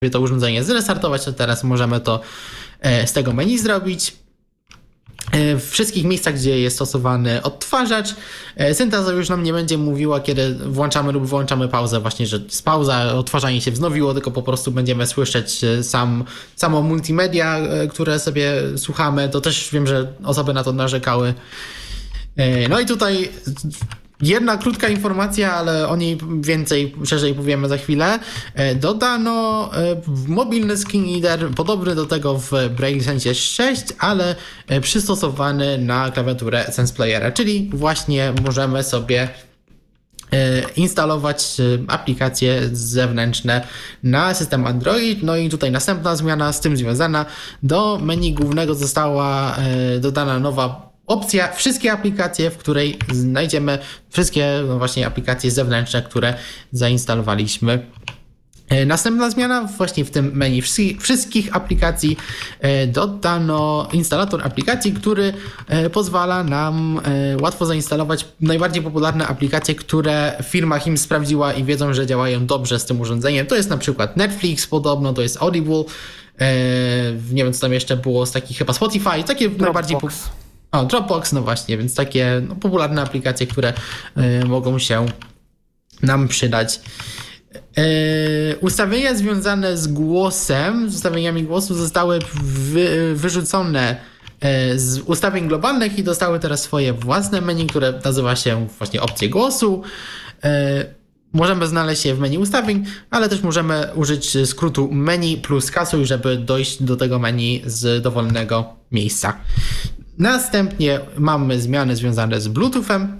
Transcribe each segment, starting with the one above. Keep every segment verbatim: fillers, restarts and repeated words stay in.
to urządzenie zrestartować, to teraz możemy to z tego menu zrobić. W wszystkich miejscach, gdzie jest stosowany odtwarzacz, syntaza już nam nie będzie mówiła, kiedy włączamy lub wyłączamy pauzę, właśnie, że jest pauza, odtwarzanie się wznowiło, tylko po prostu będziemy słyszeć sam, samo multimedia, które sobie słuchamy. To też wiem, że osoby na to narzekały. No i tutaj jedna krótka informacja, ale o niej więcej, szerzej powiemy za chwilę. Dodano mobilny screen reader, podobny do tego w Braille Sensie sześć, ale przystosowany na klawiaturę Sense Playera, czyli właśnie możemy sobie instalować aplikacje zewnętrzne na system Android. No i tutaj następna zmiana z tym związana. Do menu głównego została dodana nowa opcja wszystkie aplikacje, w której znajdziemy wszystkie no właśnie aplikacje zewnętrzne, które zainstalowaliśmy. Następna zmiana właśnie w tym menu wszystkich aplikacji dodano instalator aplikacji, który pozwala nam łatwo zainstalować najbardziej popularne aplikacje, które firma H I M sprawdziła i wiedzą, że działają dobrze z tym urządzeniem. To jest na przykład Netflix podobno, to jest Audible, nie wiem co tam jeszcze było z takich, chyba Spotify, takie Dropbox. najbardziej popularne. O, Dropbox, no właśnie, więc takie no, popularne aplikacje, które y, mogą się nam przydać. Y, ustawienia związane z głosem, z ustawieniami głosu zostały wy, wyrzucone y, z ustawień globalnych i dostały teraz swoje własne menu, które nazywa się właśnie opcje głosu. Y, Możemy znaleźć je w menu ustawień, ale też możemy użyć skrótu menu plus kasuj, żeby dojść do tego menu z dowolnego miejsca. Następnie mamy zmiany związane z Bluetoothem.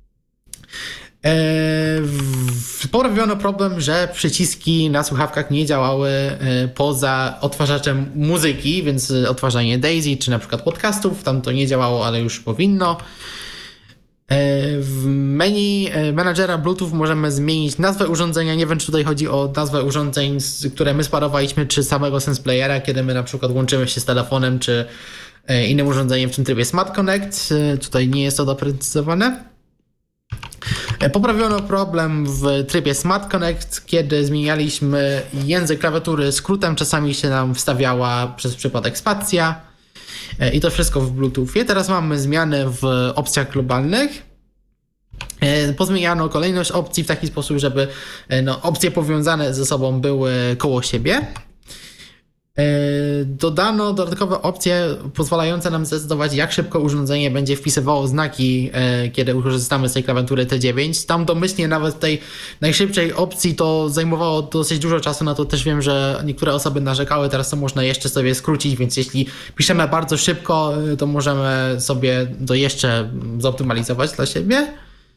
Poprawiono problem, że przyciski na słuchawkach nie działały poza odtwarzaczem muzyki, więc odtwarzanie Daisy czy na przykład podcastów, tam to nie działało, ale już powinno. W menu menadżera Bluetooth możemy zmienić nazwę urządzenia. Nie wiem, czy tutaj chodzi o nazwę urządzeń, które my sparowaliśmy, czy samego Sense Playera, kiedy my na przykład łączymy się z telefonem, czy innym urządzeniem w tym trybie Smart Connect. Tutaj nie jest to doprecyzowane. Poprawiono problem w trybie Smart Connect, kiedy zmienialiśmy język klawiatury skrótem, czasami się nam wstawiała przez przypadek spacja. I to wszystko w Bluetoothie. Teraz mamy zmiany w opcjach globalnych. Pozmieniano kolejność opcji w taki sposób, żeby no, opcje powiązane ze sobą były koło siebie. Dodano dodatkowe opcje pozwalające nam zdecydować, jak szybko urządzenie będzie wpisywało znaki, kiedy korzystamy z tej klawiatury T dziewięć. Tam domyślnie nawet w tej najszybszej opcji to zajmowało dosyć dużo czasu, no to też wiem, że niektóre osoby narzekały, teraz to można jeszcze sobie skrócić, więc jeśli piszemy bardzo szybko, to możemy sobie to jeszcze zoptymalizować dla siebie.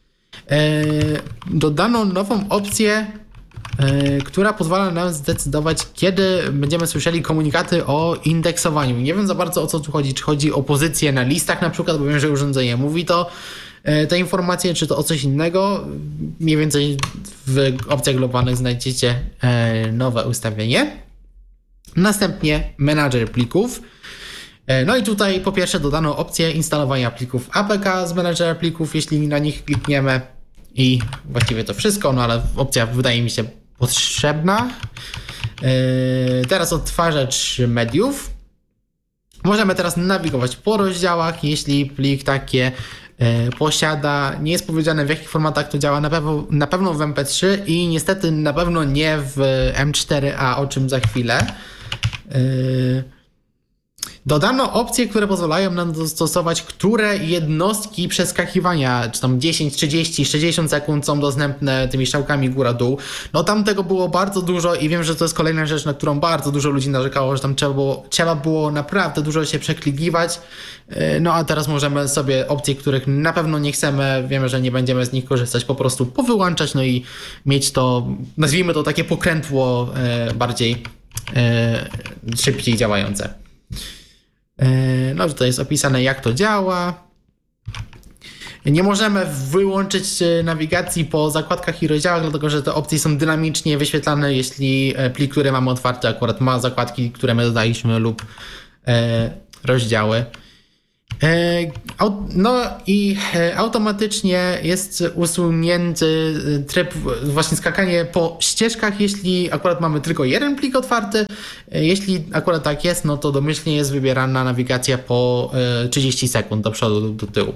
Dodano nową opcję, która pozwala nam zdecydować, kiedy będziemy słyszeli komunikaty o indeksowaniu. Nie wiem za bardzo, o co tu chodzi. Czy chodzi o pozycję na listach na przykład, bo wiem, że urządzenie mówi to, te informacje, czy to o coś innego. Mniej więcej w opcjach globalnych znajdziecie nowe ustawienie. Następnie menadżer plików. No i tutaj po pierwsze dodano opcję instalowania plików A P K z menadżera plików, jeśli na nich klikniemy. I właściwie to wszystko, no ale opcja wydaje mi się potrzebna. Yy, teraz odtwarzacz mediów. Możemy teraz nawigować po rozdziałach, jeśli plik takie yy, posiada. Nie jest powiedziane, w jakich formatach to działa, na pewno, na pewno w M P trzy i niestety na pewno nie w M cztery A, o czym za chwilę. Yy, Dodano opcje, które pozwalają nam dostosować, które jednostki przeskakiwania, czy tam dziesięć, trzydzieści, sześćdziesiąt sekund są dostępne tymi strzałkami góra-dół. No tam tego było bardzo dużo i wiem, że to jest kolejna rzecz, na którą bardzo dużo ludzi narzekało, że tam trzeba było, trzeba było naprawdę dużo się przeklikiwać. No a teraz możemy sobie opcje, których na pewno nie chcemy, wiemy, że nie będziemy z nich korzystać, po prostu powyłączać, no i mieć to, nazwijmy to takie pokrętło bardziej szybciej działające. No tutaj jest opisane, jak to działa. Nie możemy wyłączyć nawigacji po zakładkach i rozdziałach, dlatego że te opcje są dynamicznie wyświetlane, jeśli plik, który mamy otwarty, akurat ma zakładki, które my dodaliśmy lub rozdziały. No i automatycznie jest usunięty tryb właśnie skakanie po ścieżkach, jeśli akurat mamy tylko jeden plik otwarty. Jeśli akurat tak jest, no to domyślnie jest wybierana nawigacja po trzydzieści sekund do przodu lub do tyłu.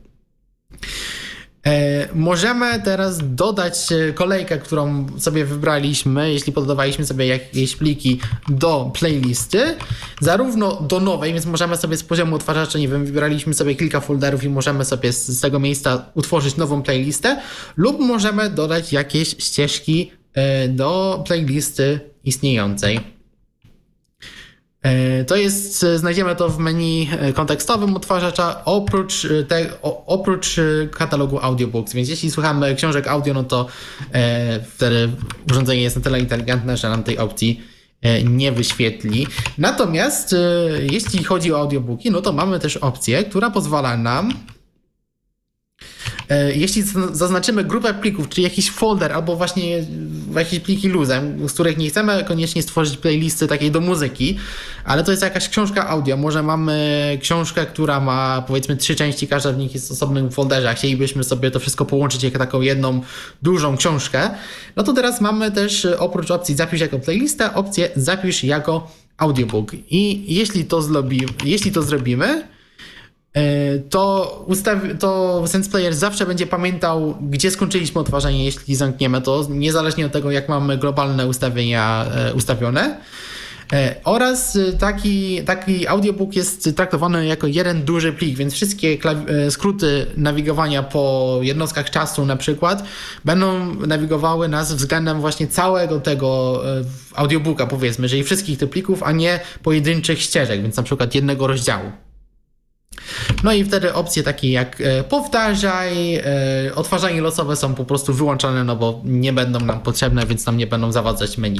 Możemy teraz dodać kolejkę, którą sobie wybraliśmy, jeśli podawaliśmy sobie jakieś pliki do playlisty, zarówno do nowej, więc możemy sobie z poziomu odtwarzacza, nie wiem, wybraliśmy sobie kilka folderów i możemy sobie z, z tego miejsca utworzyć nową playlistę, lub możemy dodać jakieś ścieżki do playlisty istniejącej. To jest, znajdziemy to w menu kontekstowym odtwarzacza oprócz, te, oprócz katalogu audiobooks, więc jeśli słuchamy książek audio, no to e, wtedy urządzenie jest na tyle inteligentne, że nam tej opcji e, nie wyświetli. Natomiast e, jeśli chodzi o audiobooki, no to mamy też opcję, która pozwala nam, jeśli zaznaczymy grupę plików, czyli jakiś folder albo właśnie jakieś pliki luzem, z których nie chcemy koniecznie stworzyć playlisty takiej do muzyki, ale to jest jakaś książka audio, może mamy książkę, która ma powiedzmy trzy części, każda z nich jest w osobnym folderze, a chcielibyśmy sobie to wszystko połączyć jako taką jedną dużą książkę, no to teraz mamy też oprócz opcji zapisz jako playlistę, opcję zapisz jako audiobook i jeśli to, zrobi, jeśli to zrobimy, to, ustawi- to SensePlayer zawsze będzie pamiętał, gdzie skończyliśmy odtwarzanie, jeśli zamkniemy to, niezależnie od tego, jak mamy globalne ustawienia ustawione. Oraz taki, taki audiobook jest traktowany jako jeden duży plik, więc wszystkie klawi- skróty nawigowania po jednostkach czasu na przykład będą nawigowały nas względem właśnie całego tego audiobooka, powiedzmy, czyli wszystkich tych plików, a nie pojedynczych ścieżek, więc na przykład jednego rozdziału. No i wtedy opcje takie jak e, powtarzaj, e, odtwarzanie losowe są po prostu wyłączone, no bo nie będą nam potrzebne, więc nam nie będą zawadzać menu.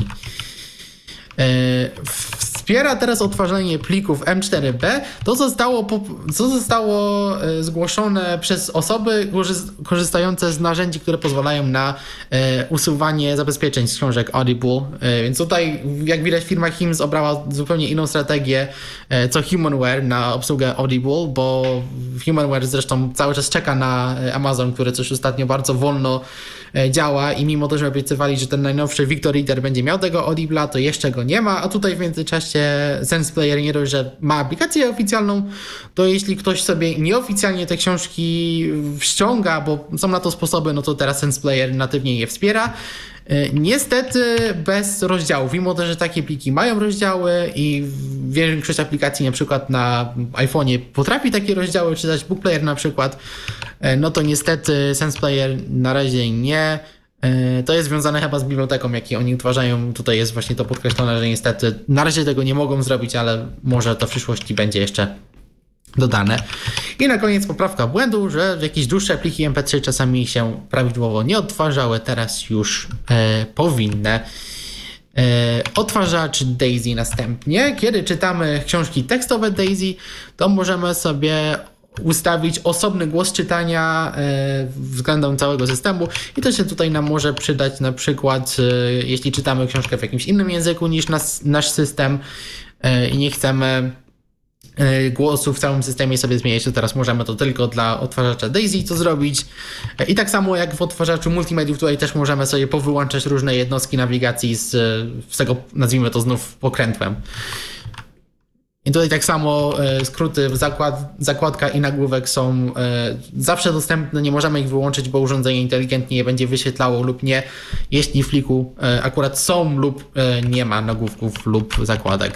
E, wspiera teraz odtwarzanie plików M cztery B. To zostało, co zostało e, zgłoszone przez osoby korzystające z narzędzi, które pozwalają na e, usuwanie zabezpieczeń z książek Audible. E, więc tutaj, jak widać, firma Hims obrała zupełnie inną strategię e, co Humanware na obsługę Audible, bo Humanware zresztą cały czas czeka na Amazon, który coś ostatnio bardzo wolno e, działa i mimo to, że obiecywali, że ten najnowszy Victor Reader będzie miał tego Audible'a, to jeszcze go nie ma, a tutaj w międzyczasie SensePlayer nie dość, że ma aplikację oficjalną, to jeśli ktoś sobie nieoficjalnie te książki ściąga, bo są na to sposoby, no to teraz SensePlayer natywnie je wspiera. Niestety bez rozdziałów, mimo to, że takie pliki mają rozdziały i większość aplikacji na przykład na iPhone'ie potrafi takie rozdziały czytać, BookPlayer na przykład, no to niestety SensePlayer na razie nie. To jest związane chyba z biblioteką, jakie oni utwarzają. Tutaj jest właśnie to podkreślone, że niestety na razie tego nie mogą zrobić, ale może to w przyszłości będzie jeszcze dodane. I na koniec poprawka błędu, że jakieś dłuższe pliki M P trzy czasami się prawidłowo nie odtwarzały, teraz już e, powinny. E, odtwarzacz Daisy następnie. Kiedy czytamy książki tekstowe Daisy, to możemy sobie ustawić osobny głos czytania e, względem całego systemu i to się tutaj nam może przydać na przykład e, jeśli czytamy książkę w jakimś innym języku niż nas, nasz system e, i nie chcemy e, głosu w całym systemie sobie zmieniać, to teraz możemy to tylko dla odtwarzacza Daisy to zrobić e, i tak samo jak w odtwarzaczu multimediów tutaj też możemy sobie powyłączać różne jednostki nawigacji z, z tego, nazwijmy to znów pokrętłem. I tutaj tak samo e, skróty, zakład, zakładka i nagłówek są e, zawsze dostępne, nie możemy ich wyłączyć, bo urządzenie inteligentnie je będzie wyświetlało lub nie, jeśli w pliku e, akurat są lub e, nie ma nagłówków lub zakładek.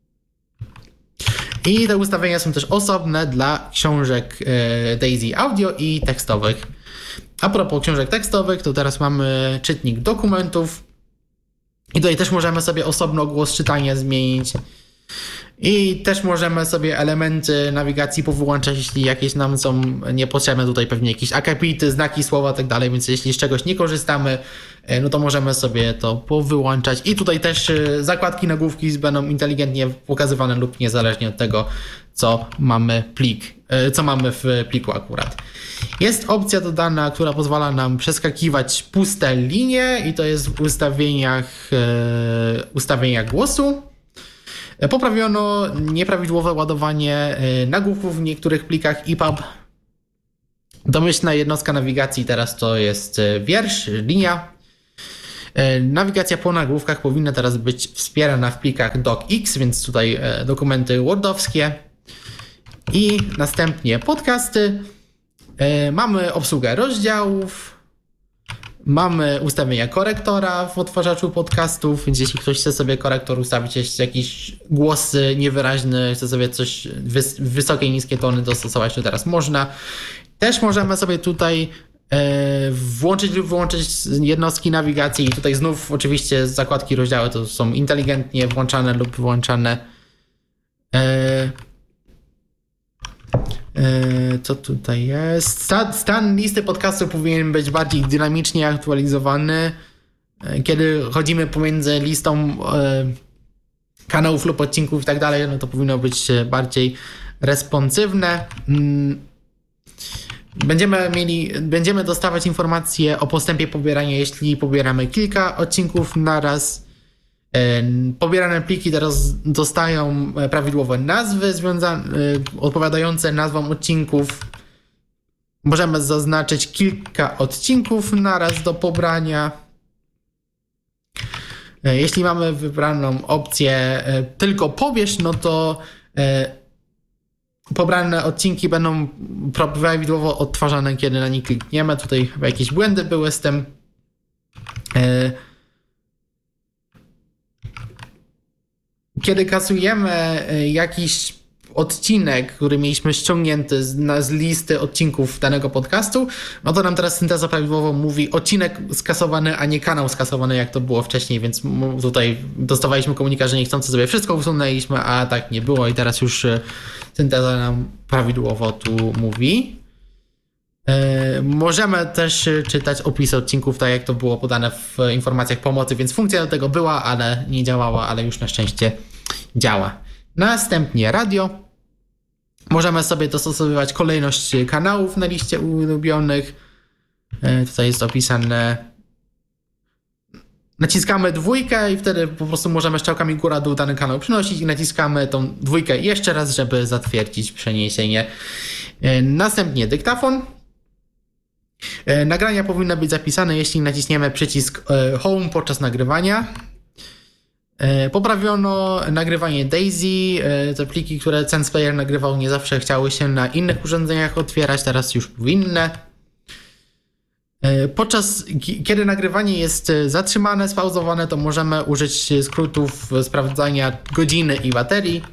I te ustawienia są też osobne dla książek e, Daisy audio i tekstowych. A propos książek tekstowych, to teraz mamy czytnik dokumentów i tutaj też możemy sobie osobno głos czytania zmienić. I też możemy sobie elementy nawigacji powyłączać, jeśli jakieś nam są niepotrzebne, tutaj pewnie jakieś akapity, znaki słowa i tak dalej, więc jeśli z czegoś nie korzystamy, no to możemy sobie to powyłączać. I tutaj też zakładki, nagłówki będą inteligentnie pokazywane lub niezależnie od tego, co mamy plik, co mamy w pliku akurat. Jest opcja dodana, która pozwala nam przeskakiwać puste linie i to jest w ustawieniach, ustawieniach głosu. Poprawiono nieprawidłowe ładowanie nagłówków w niektórych plikach E P U B. Domyślna jednostka nawigacji teraz to jest wiersz, linia. Nawigacja po nagłówkach powinna teraz być wspierana w plikach docx, więc tutaj dokumenty wordowskie. I następnie podcasty. Mamy obsługę rozdziałów. Mamy ustawienia korektora w odtwarzaczu podcastów, więc jeśli ktoś chce sobie korektor ustawić, jest jakiś głos niewyraźny, chce sobie coś wys- wysokie i niskie tony dostosować, to teraz można. Też możemy sobie tutaj e, włączyć lub wyłączyć jednostki nawigacji i tutaj znów oczywiście zakładki rozdziały to są inteligentnie włączane lub wyłączane. E, Co tutaj jest? Stan, stan listy podcastów powinien być bardziej dynamicznie aktualizowany. Kiedy chodzimy pomiędzy listą kanałów lub odcinków i tak dalej, no to powinno być bardziej responsywne. Będziemy mieli, będziemy dostawać informacje o postępie pobierania, jeśli pobieramy kilka odcinków naraz. Pobierane pliki teraz dostają prawidłowe nazwy związane, odpowiadające nazwom odcinków. Możemy zaznaczyć kilka odcinków naraz do pobrania. Jeśli mamy wybraną opcję tylko pobierz, no to pobrane odcinki będą prawidłowo odtwarzane, kiedy na nie klikniemy. Tutaj chyba jakieś błędy były z tym. Kiedy kasujemy jakiś odcinek, który mieliśmy ściągnięty z, na, z listy odcinków danego podcastu, no to nam teraz synteza prawidłowo mówi odcinek skasowany, a nie kanał skasowany, jak to było wcześniej, więc tutaj dostawaliśmy komunikat, że niechcący sobie wszystko usunęliśmy, a tak nie było i teraz już synteza nam prawidłowo tu mówi. Yy, możemy też czytać opisy odcinków, tak jak to było podane w informacjach pomocy, więc funkcja do tego była, ale nie działała, ale już na szczęście działa. Następnie radio. Możemy sobie dostosowywać kolejność kanałów na liście ulubionych. Yy, tutaj jest opisane. Naciskamy dwójkę i wtedy po prostu możemy strzałkami góra-dół dany kanał przynosić i naciskamy tą dwójkę jeszcze raz, żeby zatwierdzić przeniesienie. Yy, następnie dyktafon. Nagrania powinny być zapisane, jeśli naciśniemy przycisk Home podczas nagrywania. Poprawiono nagrywanie Daisy. Te pliki, które SensePlayer nagrywał, nie zawsze chciały się na innych urządzeniach otwierać, teraz już powinny. Podczas kiedy nagrywanie jest zatrzymane, spauzowane, to możemy użyć skrótów sprawdzania godziny i baterii.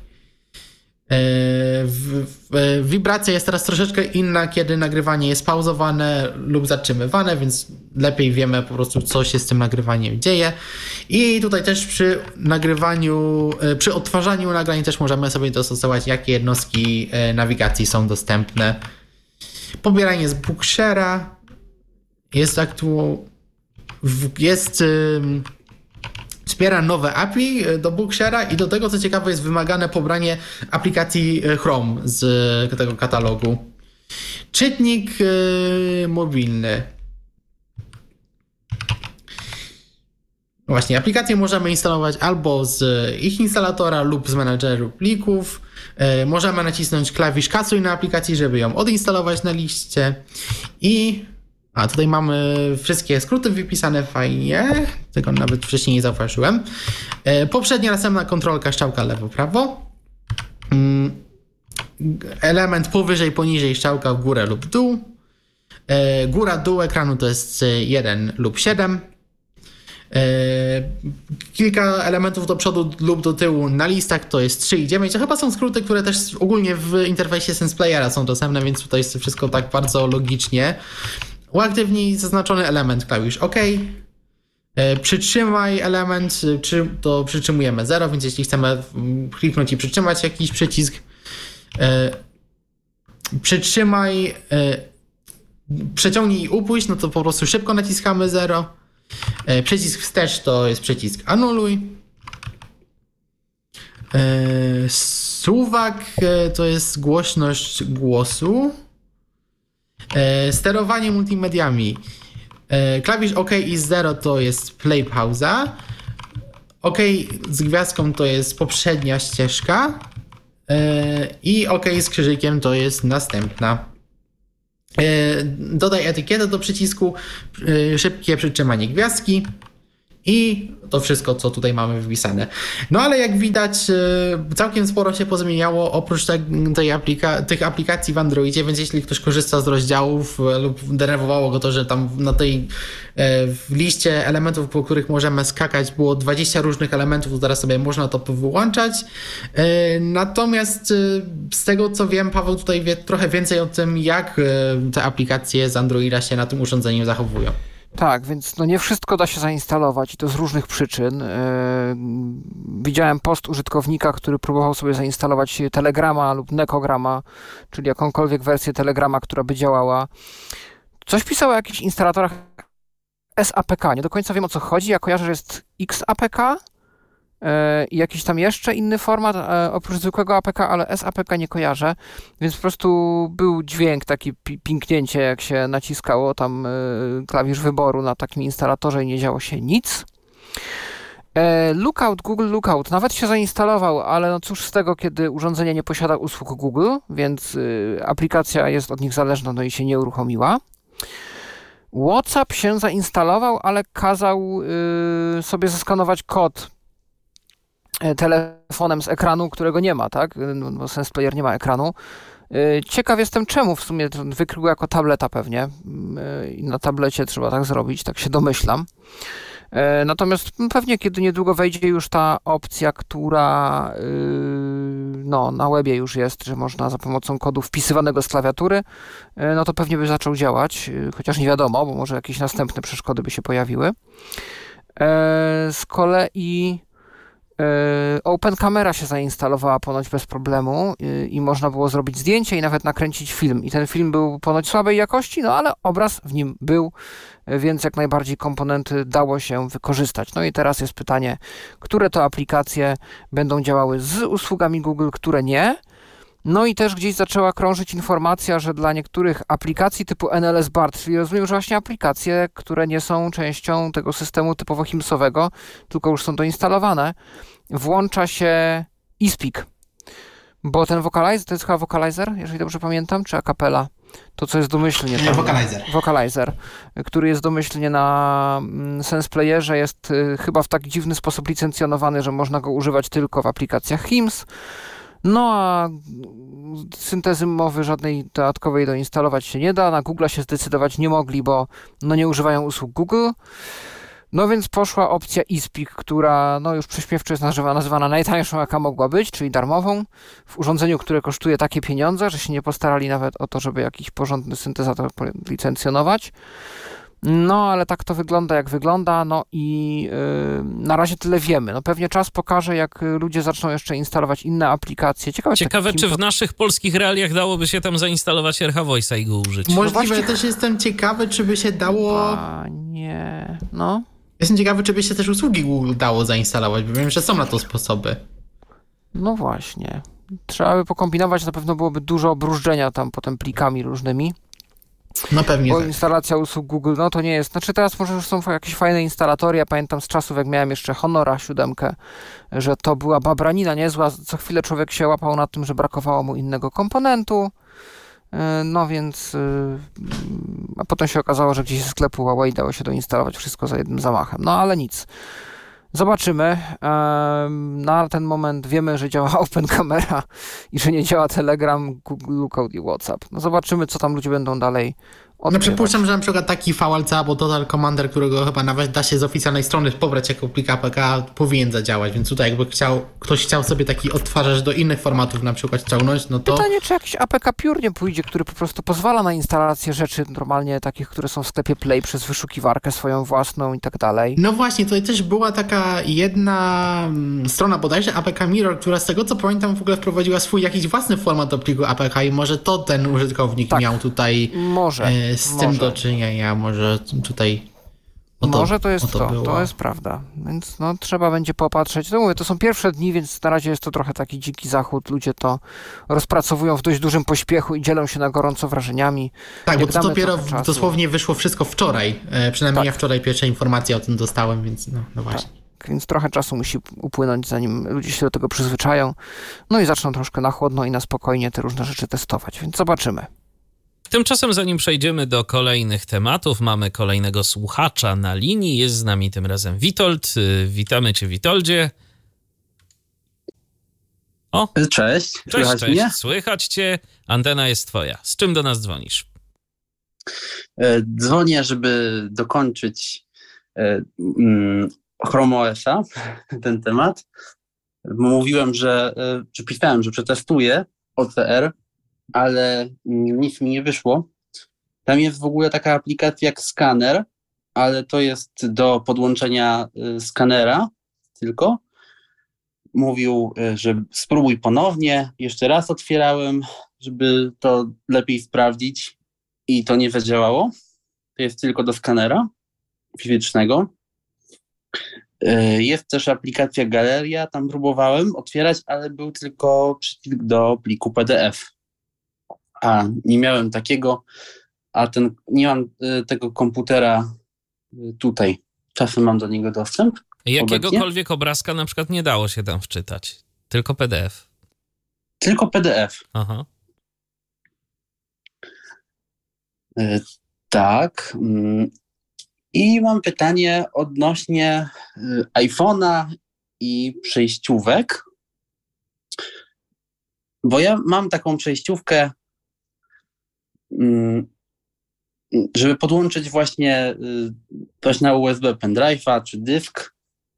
W, w, wibracja jest teraz troszeczkę inna, kiedy nagrywanie jest pauzowane lub zatrzymywane, więc lepiej wiemy po prostu, co się z tym nagrywaniem dzieje. I tutaj też przy nagrywaniu, przy odtwarzaniu nagrań też możemy sobie dostosować, jakie jednostki nawigacji są dostępne. Pobieranie z Bookshare'a jest aktualnie jest wspiera nowe A P I do Bookshare'a i do tego, co ciekawe, jest wymagane pobranie aplikacji Chrome z tego katalogu. Czytnik yy, mobilny. Właśnie, aplikacje możemy instalować albo z ich instalatora lub z menadżeru plików. Yy, możemy nacisnąć klawisz kasuj na aplikacji, żeby ją odinstalować na liście. I A tutaj mamy wszystkie skróty wypisane fajnie. Tego nawet wcześniej nie zauważyłem. Poprzednia, następna kontrolka, strzałka lewo-prawo. Element powyżej, poniżej, strzałka w górę lub dół. Góra, dół ekranu to jest jeden lub siedem. Kilka elementów do przodu lub do tyłu na listach to jest trzy i dziewięć. To chyba są skróty, które też ogólnie w interfejsie SensePlayera są dostępne, więc tutaj jest wszystko tak bardzo logicznie. Uaktywnij zaznaczony element, klawisz OK. Przytrzymaj element, czy to przytrzymujemy zero, więc jeśli chcemy kliknąć i przytrzymać jakiś przycisk, przytrzymaj, przeciągnij i upuść, no to po prostu szybko naciskamy zero. Przycisk wstecz to jest przycisk anuluj. Suwak to jest głośność głosu. Sterowanie multimediami. Klawisz OK i zero to jest play, pauza. OK z gwiazdką to jest poprzednia ścieżka yy, i OK z krzyżykiem to jest następna. Yy, dodaj etykietę do przycisku, yy, szybkie przytrzymanie gwiazdki i to wszystko, co tutaj mamy wpisane. No ale jak widać, całkiem sporo się pozmieniało oprócz tej aplika- tych aplikacji w Androidzie, więc jeśli ktoś korzysta z rozdziałów lub denerwowało go to, że tam na tej w liście elementów, po których możemy skakać, było dwadzieścia różnych elementów, teraz sobie można to wyłączać. Natomiast z tego, co wiem, Paweł tutaj wie trochę więcej o tym, jak te aplikacje z Androida się na tym urządzeniu zachowują. Tak, więc no nie wszystko da się zainstalować i to z różnych przyczyn. Yy, widziałem post użytkownika, który próbował sobie zainstalować Telegrama lub Nekograma, czyli jakąkolwiek wersję Telegrama, która by działała. Coś pisał o jakichś instalatorach S A P K. Nie do końca wiem, o co chodzi. Ja kojarzę, że jest X A P K i jakiś tam jeszcze inny format oprócz zwykłego A P K, ale S A P K nie kojarzę, więc po prostu był dźwięk, taki pinknięcie, jak się naciskało tam klawisz wyboru na takim instalatorze i nie działo się nic. Lookout, Google Lookout nawet się zainstalował, ale no cóż z tego, kiedy urządzenie nie posiada usług Google, więc aplikacja jest od nich zależna, no i się nie uruchomiła. WhatsApp się zainstalował, ale kazał sobie zeskanować kod telefonem z ekranu, którego nie ma, tak? No, SensePlayer nie ma ekranu. Ciekaw jestem czemu, w sumie wykrył jako tableta pewnie i na tablecie trzeba tak zrobić, tak się domyślam. Natomiast pewnie kiedy niedługo wejdzie już ta opcja, która no, na webie już jest, że można za pomocą kodu wpisywanego z klawiatury, no to pewnie by zaczął działać, chociaż nie wiadomo, bo może jakieś następne przeszkody by się pojawiły. Z kolei Open Camera się zainstalowała ponoć bez problemu i, i można było zrobić zdjęcie i nawet nakręcić film. I ten film był ponoć słabej jakości, no ale obraz w nim był, więc jak najbardziej komponenty dało się wykorzystać. No i teraz jest pytanie, które to aplikacje będą działały z usługami Google, które nie. No i też gdzieś zaczęła krążyć informacja, że dla niektórych aplikacji typu N L S BART, czyli rozumiem, że właśnie aplikacje, które nie są częścią tego systemu typowo HIMSowego, tylko już są doinstalowane, włącza się eSpeak. Bo ten Vocalizer, to jest chyba Vocalizer, jeżeli dobrze pamiętam, czy Acapella? To, co jest domyślnie. Nie, Vocalizer. Vocalizer, który jest domyślnie na SensePlayerze, jest chyba w tak dziwny sposób licencjonowany, że można go używać tylko w aplikacjach HIMS. No a syntezy mowy żadnej dodatkowej doinstalować się nie da. Na Google się zdecydować nie mogli, bo no nie używają usług Google. No więc poszła opcja eSpeak, która no już prześmiewczo jest nazywa, nazywana najtańszą, jaka mogła być, czyli darmową, w urządzeniu, które kosztuje takie pieniądze, że się nie postarali nawet o to, żeby jakiś porządny syntezator licencjonować. No, ale tak to wygląda, jak wygląda, no i yy, na razie tyle wiemy. No pewnie czas pokaże, jak ludzie zaczną jeszcze instalować inne aplikacje. Ciekawe, Ciekawe tak, czy w to... naszych polskich realiach dałoby się tam zainstalować R H Voice'a i go użyć. Możliwe, no właśnie... też jestem ciekawy, czy by się dało... A, nie, no. Jestem ciekawy, czy by się też usługi Google dało zainstalować, bo wiem, że są na to sposoby. No właśnie. Trzeba by pokombinować, na pewno byłoby dużo bróżdżenia tam potem plikami różnymi. No pewnie Bo tak. instalacja usług Google, no to nie jest. Znaczy teraz może już są jakieś fajne instalatory. Ja pamiętam z czasów, jak miałem jeszcze Honora siódemkę, że to była babranina niezła. Co chwilę człowiek się łapał na tym, że brakowało mu innego komponentu. No więc a potem się okazało, że gdzieś ze sklepu Huawei dało się doinstalować wszystko za jednym zamachem. No ale nic. Zobaczymy. Na ten moment wiemy, że działa Open Camera i że nie działa Telegram, Google Lookout i WhatsApp. No zobaczymy, co tam ludzie będą dalej odkrywać. No przypuszczam, że na przykład taki V L C albo Total Commander, którego chyba nawet da się z oficjalnej strony pobrać jako plik A P K, powinien zadziałać, więc tutaj jakby chciał, ktoś chciał sobie taki odtwarzacz do innych formatów na przykład ściągnąć, no to... Pytanie, czy jakiś A P K Pure nie pójdzie, który po prostu pozwala na instalację rzeczy normalnie takich, które są w sklepie Play przez wyszukiwarkę swoją własną i tak dalej. No właśnie, tutaj też była taka jedna strona bodajże A P K Mirror, która z tego co pamiętam w ogóle wprowadziła swój jakiś własny format do pliku A P K i może to ten użytkownik tak, miał tutaj może, e, z może. tym do czynienia, może tutaj o to, może to jest o to, to, to jest prawda, więc no trzeba będzie popatrzeć. No mówię, to są pierwsze dni, więc na razie jest to trochę taki dziki zachód, ludzie to rozpracowują w dość dużym pośpiechu i dzielą się na gorąco wrażeniami. Tak, Jak bo to dopiero trochę czasu. dosłownie wyszło wszystko wczoraj, e, przynajmniej Tak. ja wczoraj pierwsze informacje o tym dostałem, więc no, no właśnie. Tak. Więc trochę czasu musi upłynąć, zanim ludzie się do tego przyzwyczają, no i zaczną troszkę na chłodno i na spokojnie te różne rzeczy testować, więc zobaczymy. Tymczasem, zanim przejdziemy do kolejnych tematów, mamy kolejnego słuchacza na linii. Jest z nami tym razem Witold. Witamy cię, Witoldzie. O, Cześć, cześć, słychać cześć. mnie? Słychać cię. Antena jest twoja. Z czym do nas dzwonisz? E, Dzwonię, żeby dokończyć e, mm, Chrome O S a, ten temat. Mówiłem, że, e, czy pisałem, że przetestuję O C R, ale mm, nic mi nie wyszło. Tam jest w ogóle taka aplikacja jak skaner, ale to jest do podłączenia e, skanera tylko. Mówił, e, że spróbuj ponownie. Jeszcze raz otwierałem, żeby to lepiej sprawdzić i to nie zadziałało. To jest tylko do skanera fizycznego. E, Jest też aplikacja Galeria, tam próbowałem otwierać, ale był tylko przycisk do pliku P D F. A nie miałem takiego, a ten, nie mam e, tego komputera e, tutaj. Czasem mam do niego dostęp. Jakiegokolwiek obrazka na przykład nie dało się tam wczytać. Tylko P D F. Tylko P D F. Aha. E, Tak. mm, I mam pytanie odnośnie y, iPhone'a i przejściówek. Bo ja mam taką przejściówkę, mm, żeby podłączyć właśnie y, coś na U S B, pendrive'a czy dysk.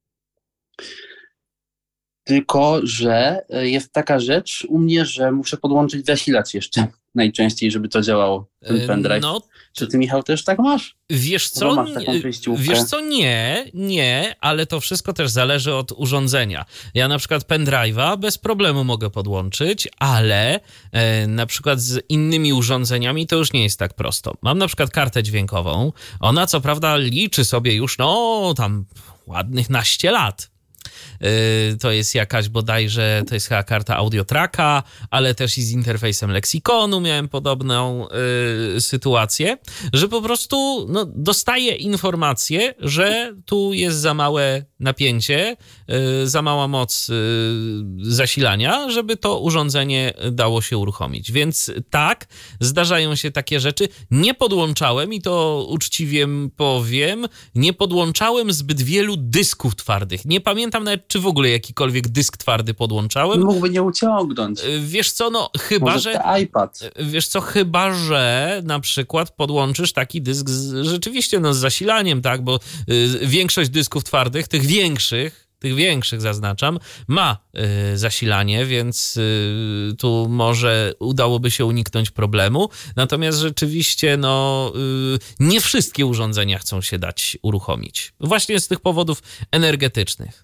Tylko że y, jest taka rzecz u mnie, że muszę podłączyć zasilacz jeszcze najczęściej, żeby to działało, ten pendrive. No, Czy ty, Michał, też tak masz? wiesz Bo co? masz taką przejściówkę. Wiesz co? Nie, nie, ale to wszystko też zależy od urządzenia. Ja na przykład pendrive'a bez problemu mogę podłączyć, ale e, na przykład z innymi urządzeniami to już nie jest tak prosto. Mam na przykład kartę dźwiękową. Ona co prawda liczy sobie już, no tam ładnych naście lat. Yy, to jest jakaś bodajże, to jest chyba karta Audiotracka, ale też i z interfejsem Lexikonu miałem podobną yy, sytuację, że po prostu no, dostaję informację, że tu jest za małe napięcie, yy, za mała moc yy, zasilania, żeby to urządzenie dało się uruchomić. Więc tak, zdarzają się takie rzeczy. Nie podłączałem, i to uczciwie powiem, nie podłączałem zbyt wielu dysków twardych. Nie pamiętam nawet, czy w ogóle jakikolwiek dysk twardy podłączałem. Mógłby nie uciągnąć. Wiesz co, no chyba, Może że... te iPad. Wiesz co, chyba, że na przykład podłączysz taki dysk z, rzeczywiście no, z zasilaniem, tak, bo y, większość dysków twardych, tych większych, tych większych zaznaczam, ma y, zasilanie, więc y, tu może udałoby się uniknąć problemu. Natomiast rzeczywiście no, y, nie wszystkie urządzenia chcą się dać uruchomić. Właśnie z tych powodów energetycznych.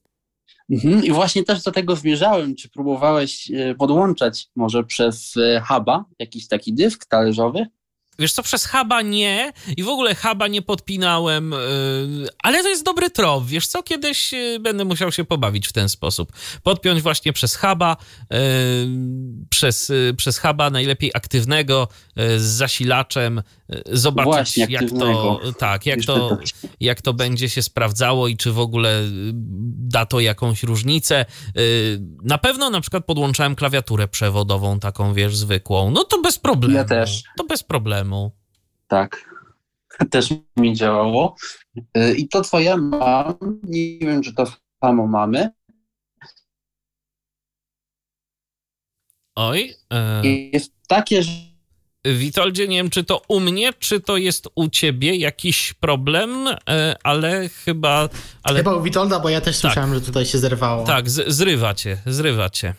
Mhm. I właśnie też do tego zmierzałem. Czy próbowałeś e, podłączać może przez e, huba jakiś taki dysk talerzowy? Wiesz co, przez huba nie i w ogóle huba nie podpinałem, yy, ale to jest dobry trop. Wiesz co, kiedyś yy, będę musiał się pobawić w ten sposób. Podpiąć właśnie przez huba, yy, przez, yy, przez huba najlepiej aktywnego, yy, z zasilaczem, yy, zobaczyć Właśnie, jak aktywnego. to, tak, jak Już to, pytać. jak to będzie się sprawdzało i czy w ogóle yy, da to jakąś różnicę. Yy, na pewno na przykład podłączałem klawiaturę przewodową, taką wiesz, zwykłą. No to bez problemu. Ja też. To bez problemu. Tak. Też mi działało. E, I to twoje mam. Nie wiem, czy to samo mamy. Oj, e, I jest takie, że Witoldzie, nie wiem, czy to u mnie, czy to jest u ciebie jakiś problem, e, ale chyba... Ale, Chyba u Witolda, bo ja też Tak. słyszałem, że tutaj się zerwało. tak, z, zrywa cię, zrywa cię.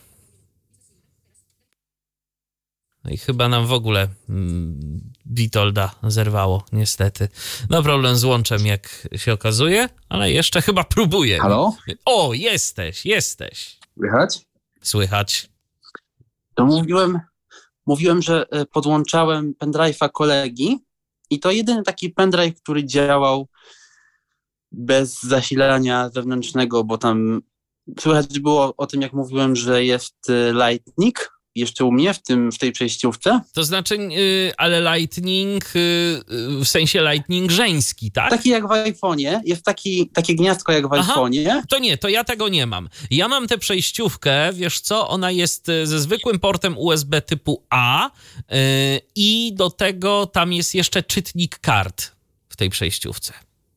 No i chyba nam w ogóle mm, Witolda zerwało, niestety. No problem z łączem, jak się okazuje, ale jeszcze chyba próbuję. halo? O, jesteś, jesteś. Słychać? Słychać. To mówiłem, mówiłem, że e, podłączałem pendrive'a kolegi i to jedyny taki pendrive, który działał bez zasilania zewnętrznego, bo tam słychać było o tym, jak mówiłem, że jest e, Lightning jeszcze u mnie w, tym, w tej przejściówce. To znaczy, yy, ale Lightning, yy, w sensie Lightning żeński, tak? Taki jak w iPhone'ie. Jest taki, takie gniazdko jak w Aha, iPhone'ie. to nie, to ja tego nie mam. Ja mam tę przejściówkę, wiesz co, ona jest ze zwykłym portem U S B typu A yy, i do tego tam jest jeszcze czytnik kart w tej przejściówce.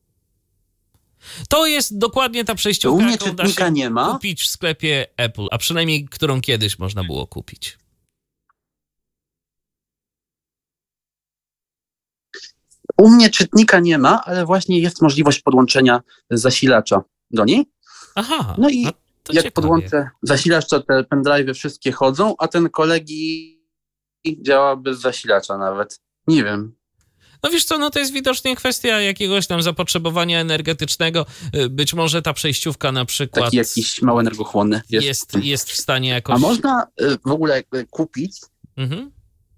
To jest dokładnie ta przejściówka, U mnie jaką da czytnika się nie ma. kupić w sklepie Apple, a przynajmniej którą kiedyś można było kupić. U mnie czytnika nie ma, ale właśnie jest możliwość podłączenia zasilacza do niej. Aha, No i a to jak ciekawie. podłączę zasilacz, to te pendrive'y wszystkie chodzą, a ten kolegi działa bez zasilacza nawet. Nie wiem. No wiesz co, no to jest widocznie kwestia jakiegoś tam zapotrzebowania energetycznego. Być może ta przejściówka na przykład Taki jakiś mało energochłonny jest. jest, jest w stanie jakoś... A można y, w ogóle y, kupić? Mhm.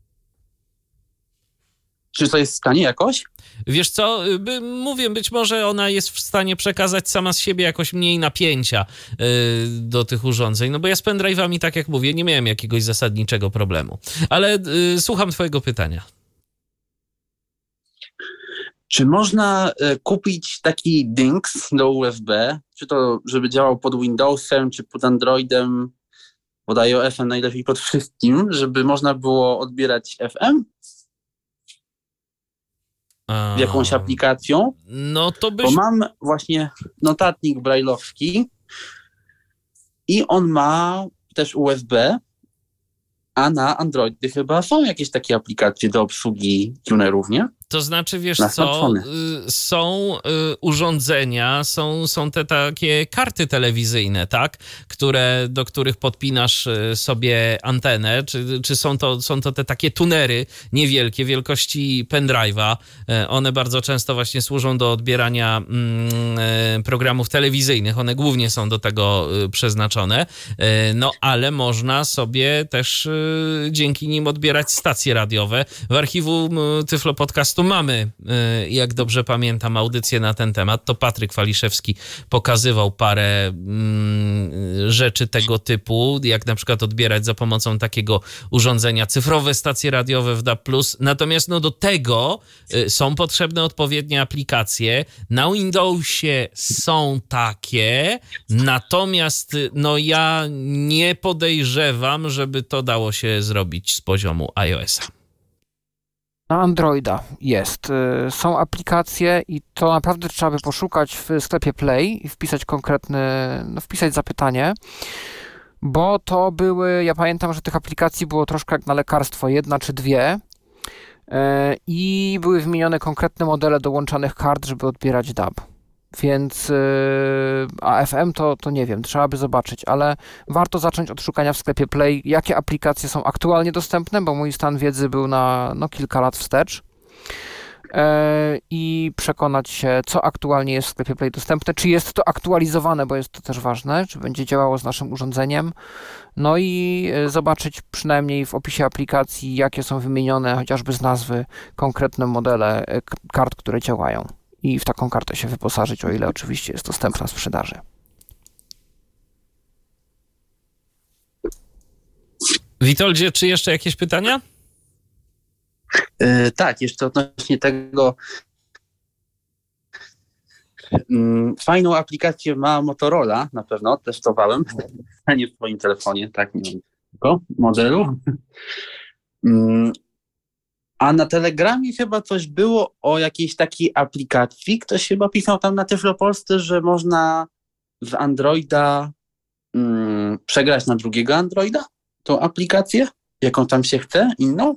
Czy to jest w stanie jakoś? Wiesz co, by, mówię, być może ona jest w stanie przekazać sama z siebie jakoś mniej napięcia yy, do tych urządzeń, no bo ja z pendrive'ami, tak jak mówię, nie miałem jakiegoś zasadniczego problemu. Ale yy, słucham twojego pytania. Czy można y, kupić taki dings do U S B, czy to żeby działał pod Windowsem, czy pod Androidem, pod iOS-em, najlepiej pod wszystkim, żeby można było odbierać F M A... jakąś aplikacją? No to byś... Bo mam właśnie notatnik brajlowski i on ma też U S B, a na Androidy chyba są jakieś takie aplikacje do obsługi tunerów, nie? To znaczy, wiesz Na co, smartfony. y, są y, urządzenia, są, są te takie karty telewizyjne, tak, które, do których podpinasz y, sobie antenę, czy, czy są, to, są to te takie tunery niewielkie, wielkości pendrive'a. Y, one bardzo często właśnie służą do odbierania mm, y, programów telewizyjnych, one głównie są do tego y, przeznaczone, y, no ale można sobie też y, dzięki nim odbierać stacje radiowe. W archiwum y, Tyflo Podcastu mamy, jak dobrze pamiętam, audycję na ten temat. To Patryk Waliszewski pokazywał parę mm, rzeczy tego typu, jak na przykład odbierać za pomocą takiego urządzenia cyfrowe stacje radiowe w D A B plus. Natomiast no, do tego y, są potrzebne odpowiednie aplikacje. Na Windowsie są takie, natomiast no, ja nie podejrzewam, żeby to dało się zrobić z poziomu iOS-a. Na Androida jest. Y, Są aplikacje i to naprawdę trzeba by poszukać w sklepie Play i wpisać konkretny, no wpisać zapytanie, bo to były, ja pamiętam, że tych aplikacji było troszkę jak na lekarstwo, jedna czy dwie y, i były wymienione konkretne modele dołączanych kart, żeby odbierać D A B. Więc, yy, a F M to, to nie wiem, trzeba by zobaczyć, ale warto zacząć od szukania w sklepie Play, jakie aplikacje są aktualnie dostępne, bo mój stan wiedzy był na no, kilka lat wstecz yy, i przekonać się, co aktualnie jest w sklepie Play dostępne, czy jest to aktualizowane, bo jest to też ważne, czy będzie działało z naszym urządzeniem, no i yy, zobaczyć przynajmniej w opisie aplikacji, jakie są wymienione, chociażby z nazwy, konkretne modele yy, kart, które działają. I w taką kartę się wyposażyć, o ile oczywiście jest dostępna w sprzedaży. Witoldzie, czy jeszcze jakieś pytania? Yy, tak, jeszcze odnośnie tego. Yy, fajną aplikację ma Motorola, na pewno, testowałem, a nie w swoim telefonie, tak, nie wiem tylko modelu. Yy, A na Telegramie chyba coś było o jakiejś takiej aplikacji. Ktoś chyba pisał tam na Tyflopolsce, że można z Androida mm, przegrać na drugiego Androida tą aplikację, jaką tam się chce, inną.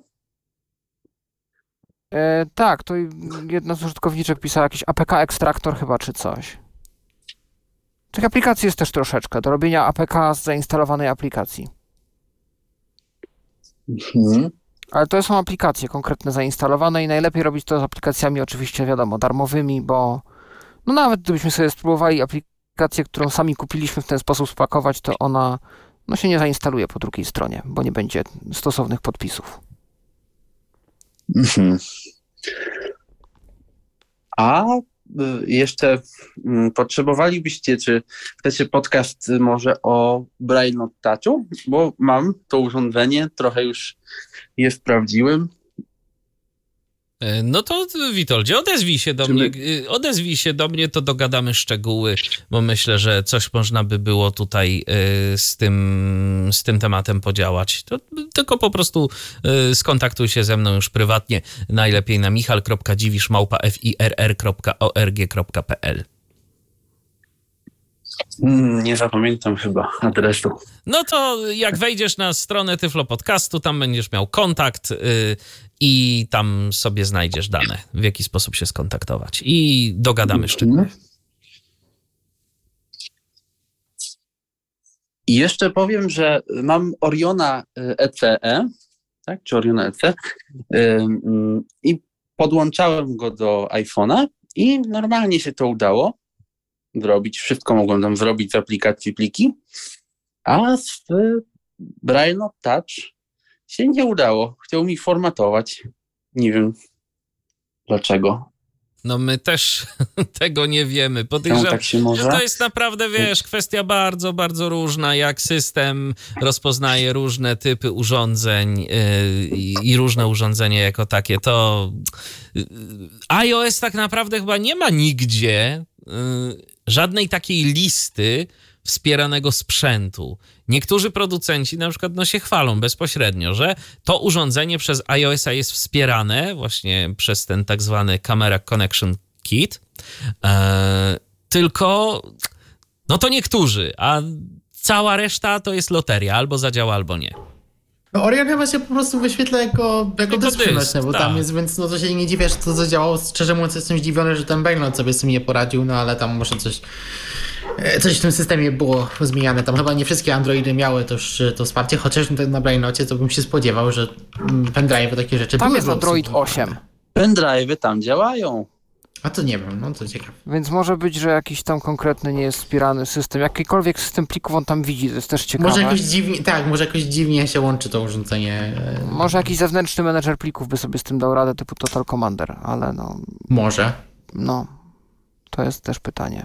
E, tak, to jedna z użytkowniczek pisała jakiś A P K ekstraktor chyba, czy coś. Tych aplikacji jest też troszeczkę, do robienia A P K z zainstalowanej aplikacji. Mhm. Ale to są aplikacje konkretne zainstalowane i najlepiej robić to z aplikacjami oczywiście, wiadomo, darmowymi, bo no nawet gdybyśmy sobie spróbowali aplikację, którą sami kupiliśmy w ten sposób spakować, to ona no się nie zainstaluje po drugiej stronie, bo nie będzie stosownych podpisów. Mhm. A jeszcze potrzebowalibyście, czy chcecie podcast może o Braille Not Touchu? Bo mam to urządzenie, trochę już je sprawdziłem. No to Witoldzie, odezwij się do Czy mnie, my- odezwij się do mnie, to dogadamy szczegóły, bo myślę, że coś można by było tutaj y, z tym, z tym tematem podziałać. To tylko po prostu y, skontaktuj się ze mną już prywatnie, najlepiej na michal kropka dziwisz małpa firr kropka org kropka pl. Mm, Nie zapamiętam chyba adresu. No to jak wejdziesz na stronę Tyflo Podcastu, tam będziesz miał kontakt y, i tam sobie znajdziesz dane, w jaki sposób się skontaktować i dogadamy szczegóły. I jeszcze powiem, że mam Oriona E C E, tak? Czy Oriona E C Ym, i podłączałem go do iPhone'a i normalnie się to udało zrobić. Wszystko mogłem tam zrobić z aplikacji pliki, a z Braille Not Touch się nie udało. Chciał mi formatować. Nie wiem dlaczego. No my też tego nie wiemy. Czemu Podejrzewam, tak się że może? to jest naprawdę, wiesz, kwestia bardzo, bardzo różna, jak system rozpoznaje różne typy urządzeń yy, i, i różne urządzenia jako takie. To yy, iOS tak naprawdę chyba nie ma nigdzie yy, żadnej takiej listy wspieranego sprzętu. Niektórzy producenci na przykład no, się chwalą bezpośrednio, że to urządzenie przez iOS-a jest wspierane właśnie przez ten tak zwany Camera Connection Kit. Eee, tylko no to niektórzy, a cała reszta to jest loteria. Albo zadziała, albo nie. No Orion chyba się po prostu wyświetla jako, jako dysk dysk, przenośny, bo tak. tam jest, więc no to się nie dziwię, że to zadziałało. Szczerze mówiąc jestem zdziwiony, że ten Braille Not sobie z tym nie poradził, no ale tam może coś coś w tym systemie było zmieniane. Tam chyba nie wszystkie Androidy miały to, już, to wsparcie, chociaż na Braille Nocie to bym się spodziewał, że pendrive takie rzeczy Tam były jest do Android obsługi. osiem, Pendrive'y tam działają. A to nie wiem, no to ciekawe. więc może być, że jakiś tam konkretny nie jest wspierany system. Jakikolwiek system plików on tam widzi, to jest też ciekawe. Może jakoś dziwnie, tak, może jakoś dziwnie się łączy to urządzenie. Może jakiś zewnętrzny menedżer plików by sobie z tym dał radę, typu Total Commander, ale no, Może. no, to jest też pytanie.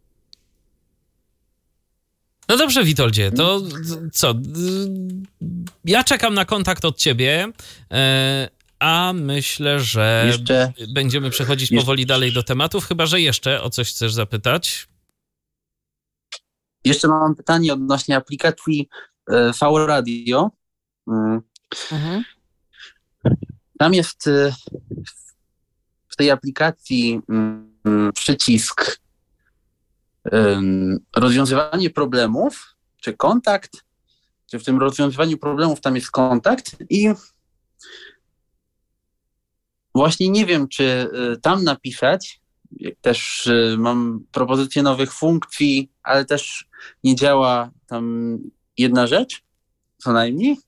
No dobrze, Witoldzie, to co? Ja czekam na kontakt od ciebie, e, a myślę, że Jeszcze będziemy przechodzić jeszcze- powoli dalej do tematów, chyba że jeszcze o coś chcesz zapytać. Jeszcze mam pytanie odnośnie aplikacji e, V-Radio. Mm, Mhm. Tam jest e, w tej aplikacji mm, przycisk em, rozwiązywanie problemów, czy kontakt, czy w tym rozwiązywaniu problemów tam jest kontakt i właśnie nie wiem, czy e, tam napisać, jak też e, mam propozycję nowych funkcji, ale też nie działa tam jedna rzecz, co najmniej.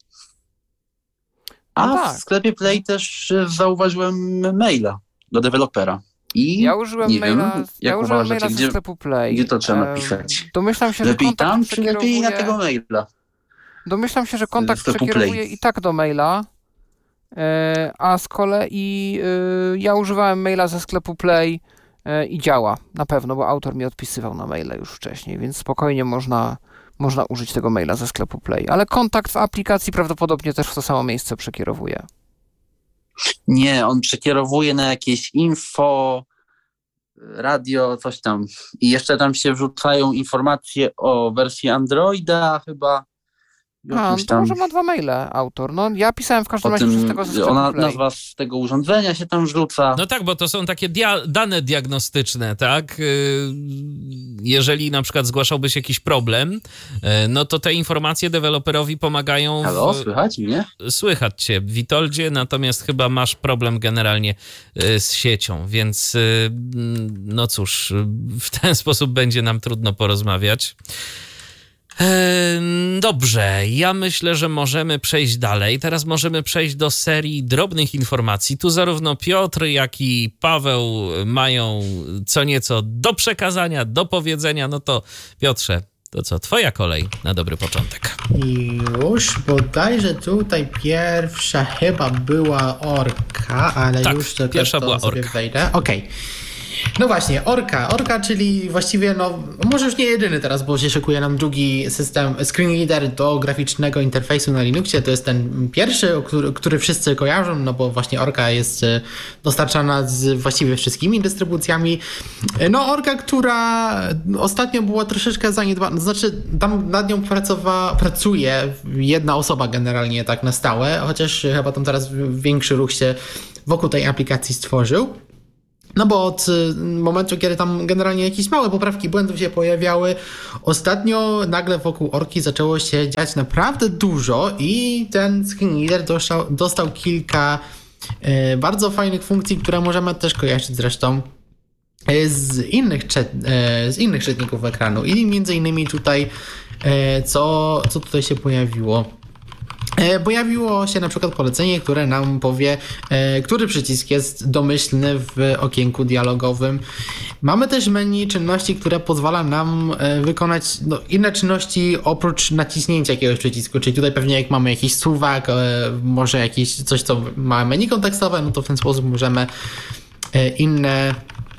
A No tak. w sklepie Play też e, zauważyłem maila do dewelopera. I Ja użyłem nie maila, wiem, ja jak użyłem uważacie, maila ze gdzie, sklepu Play. gdzie to trzeba Em, napisać? Domyślam się, że Lepiej kontakt tam, czy lepiej na przekierowuje- tego maila? Domyślam się, że kontakt sklepu przekierowuje Play. i tak do maila, e, a z kolei e, ja używałem maila ze sklepu Play e, i działa na pewno, bo autor mi odpisywał na maile już wcześniej, więc spokojnie można, można użyć tego maila ze sklepu Play. Ale kontakt w aplikacji prawdopodobnie też w to samo miejsce przekierowuje. Nie, on przekierowuje na jakieś info, radio, coś tam. I jeszcze tam się wrzucają informacje o wersji Androida chyba. I o A, no czymś to tam. może ma dwa maile autor. No ja pisałem w każdym O razie przez tym, tego ze sklepu ona, Play. nazwa z tego urządzenia się tam wrzuca. No tak, bo to są takie dia- dane diagnostyczne, tak? Y, Jeżeli na przykład zgłaszałbyś jakiś problem, y, no to te informacje deweloperowi pomagają. Halo, W, słychać mnie? słychać cię, Witoldzie, natomiast chyba masz problem generalnie y, z siecią, więc y, no cóż, y, w ten sposób będzie nam trudno porozmawiać. Ehm, Dobrze, ja myślę, że możemy przejść dalej. Teraz możemy przejść do serii drobnych informacji. Tu zarówno Piotr, jak i Paweł mają co nieco do przekazania, do powiedzenia. No to Piotrze, to co, twoja kolej na dobry początek. I już bodajże tutaj pierwsza chyba była orka, ale Tak, już tylko pierwsza to była sobie orka. wejdę. Okej. No właśnie, Orca. Orca, czyli właściwie, no może już nie jedyny teraz, bo się szykuje nam drugi system screen reader do graficznego interfejsu na Linuxie. To jest ten pierwszy, który, który wszyscy kojarzą, no bo właśnie Orca jest dostarczana z właściwie wszystkimi dystrybucjami. No Orca, która ostatnio była troszeczkę zaniedbana, to znaczy tam nad nią pracowa, pracuje jedna osoba generalnie tak na stałe, chociaż chyba tam teraz większy ruch się wokół tej aplikacji stworzył. No bo od momentu, kiedy tam generalnie jakieś małe poprawki błędów się pojawiały, ostatnio nagle wokół Orki zaczęło się dziać naprawdę dużo i ten screen reader dostał, dostał kilka e, bardzo fajnych funkcji, które możemy też kojarzyć zresztą z innych, czyt, e, z innych czytników ekranu. I między innymi tutaj, e, co, co tutaj się pojawiło? Pojawiło się na przykład polecenie, które nam powie, e, który przycisk jest domyślny w okienku dialogowym. Mamy też menu czynności, które pozwala nam e, wykonać no, inne czynności oprócz naciśnięcia jakiegoś przycisku, czyli tutaj pewnie jak mamy jakiś suwak, e, może jakieś coś, co ma menu kontekstowe, no to w ten sposób możemy e, inne,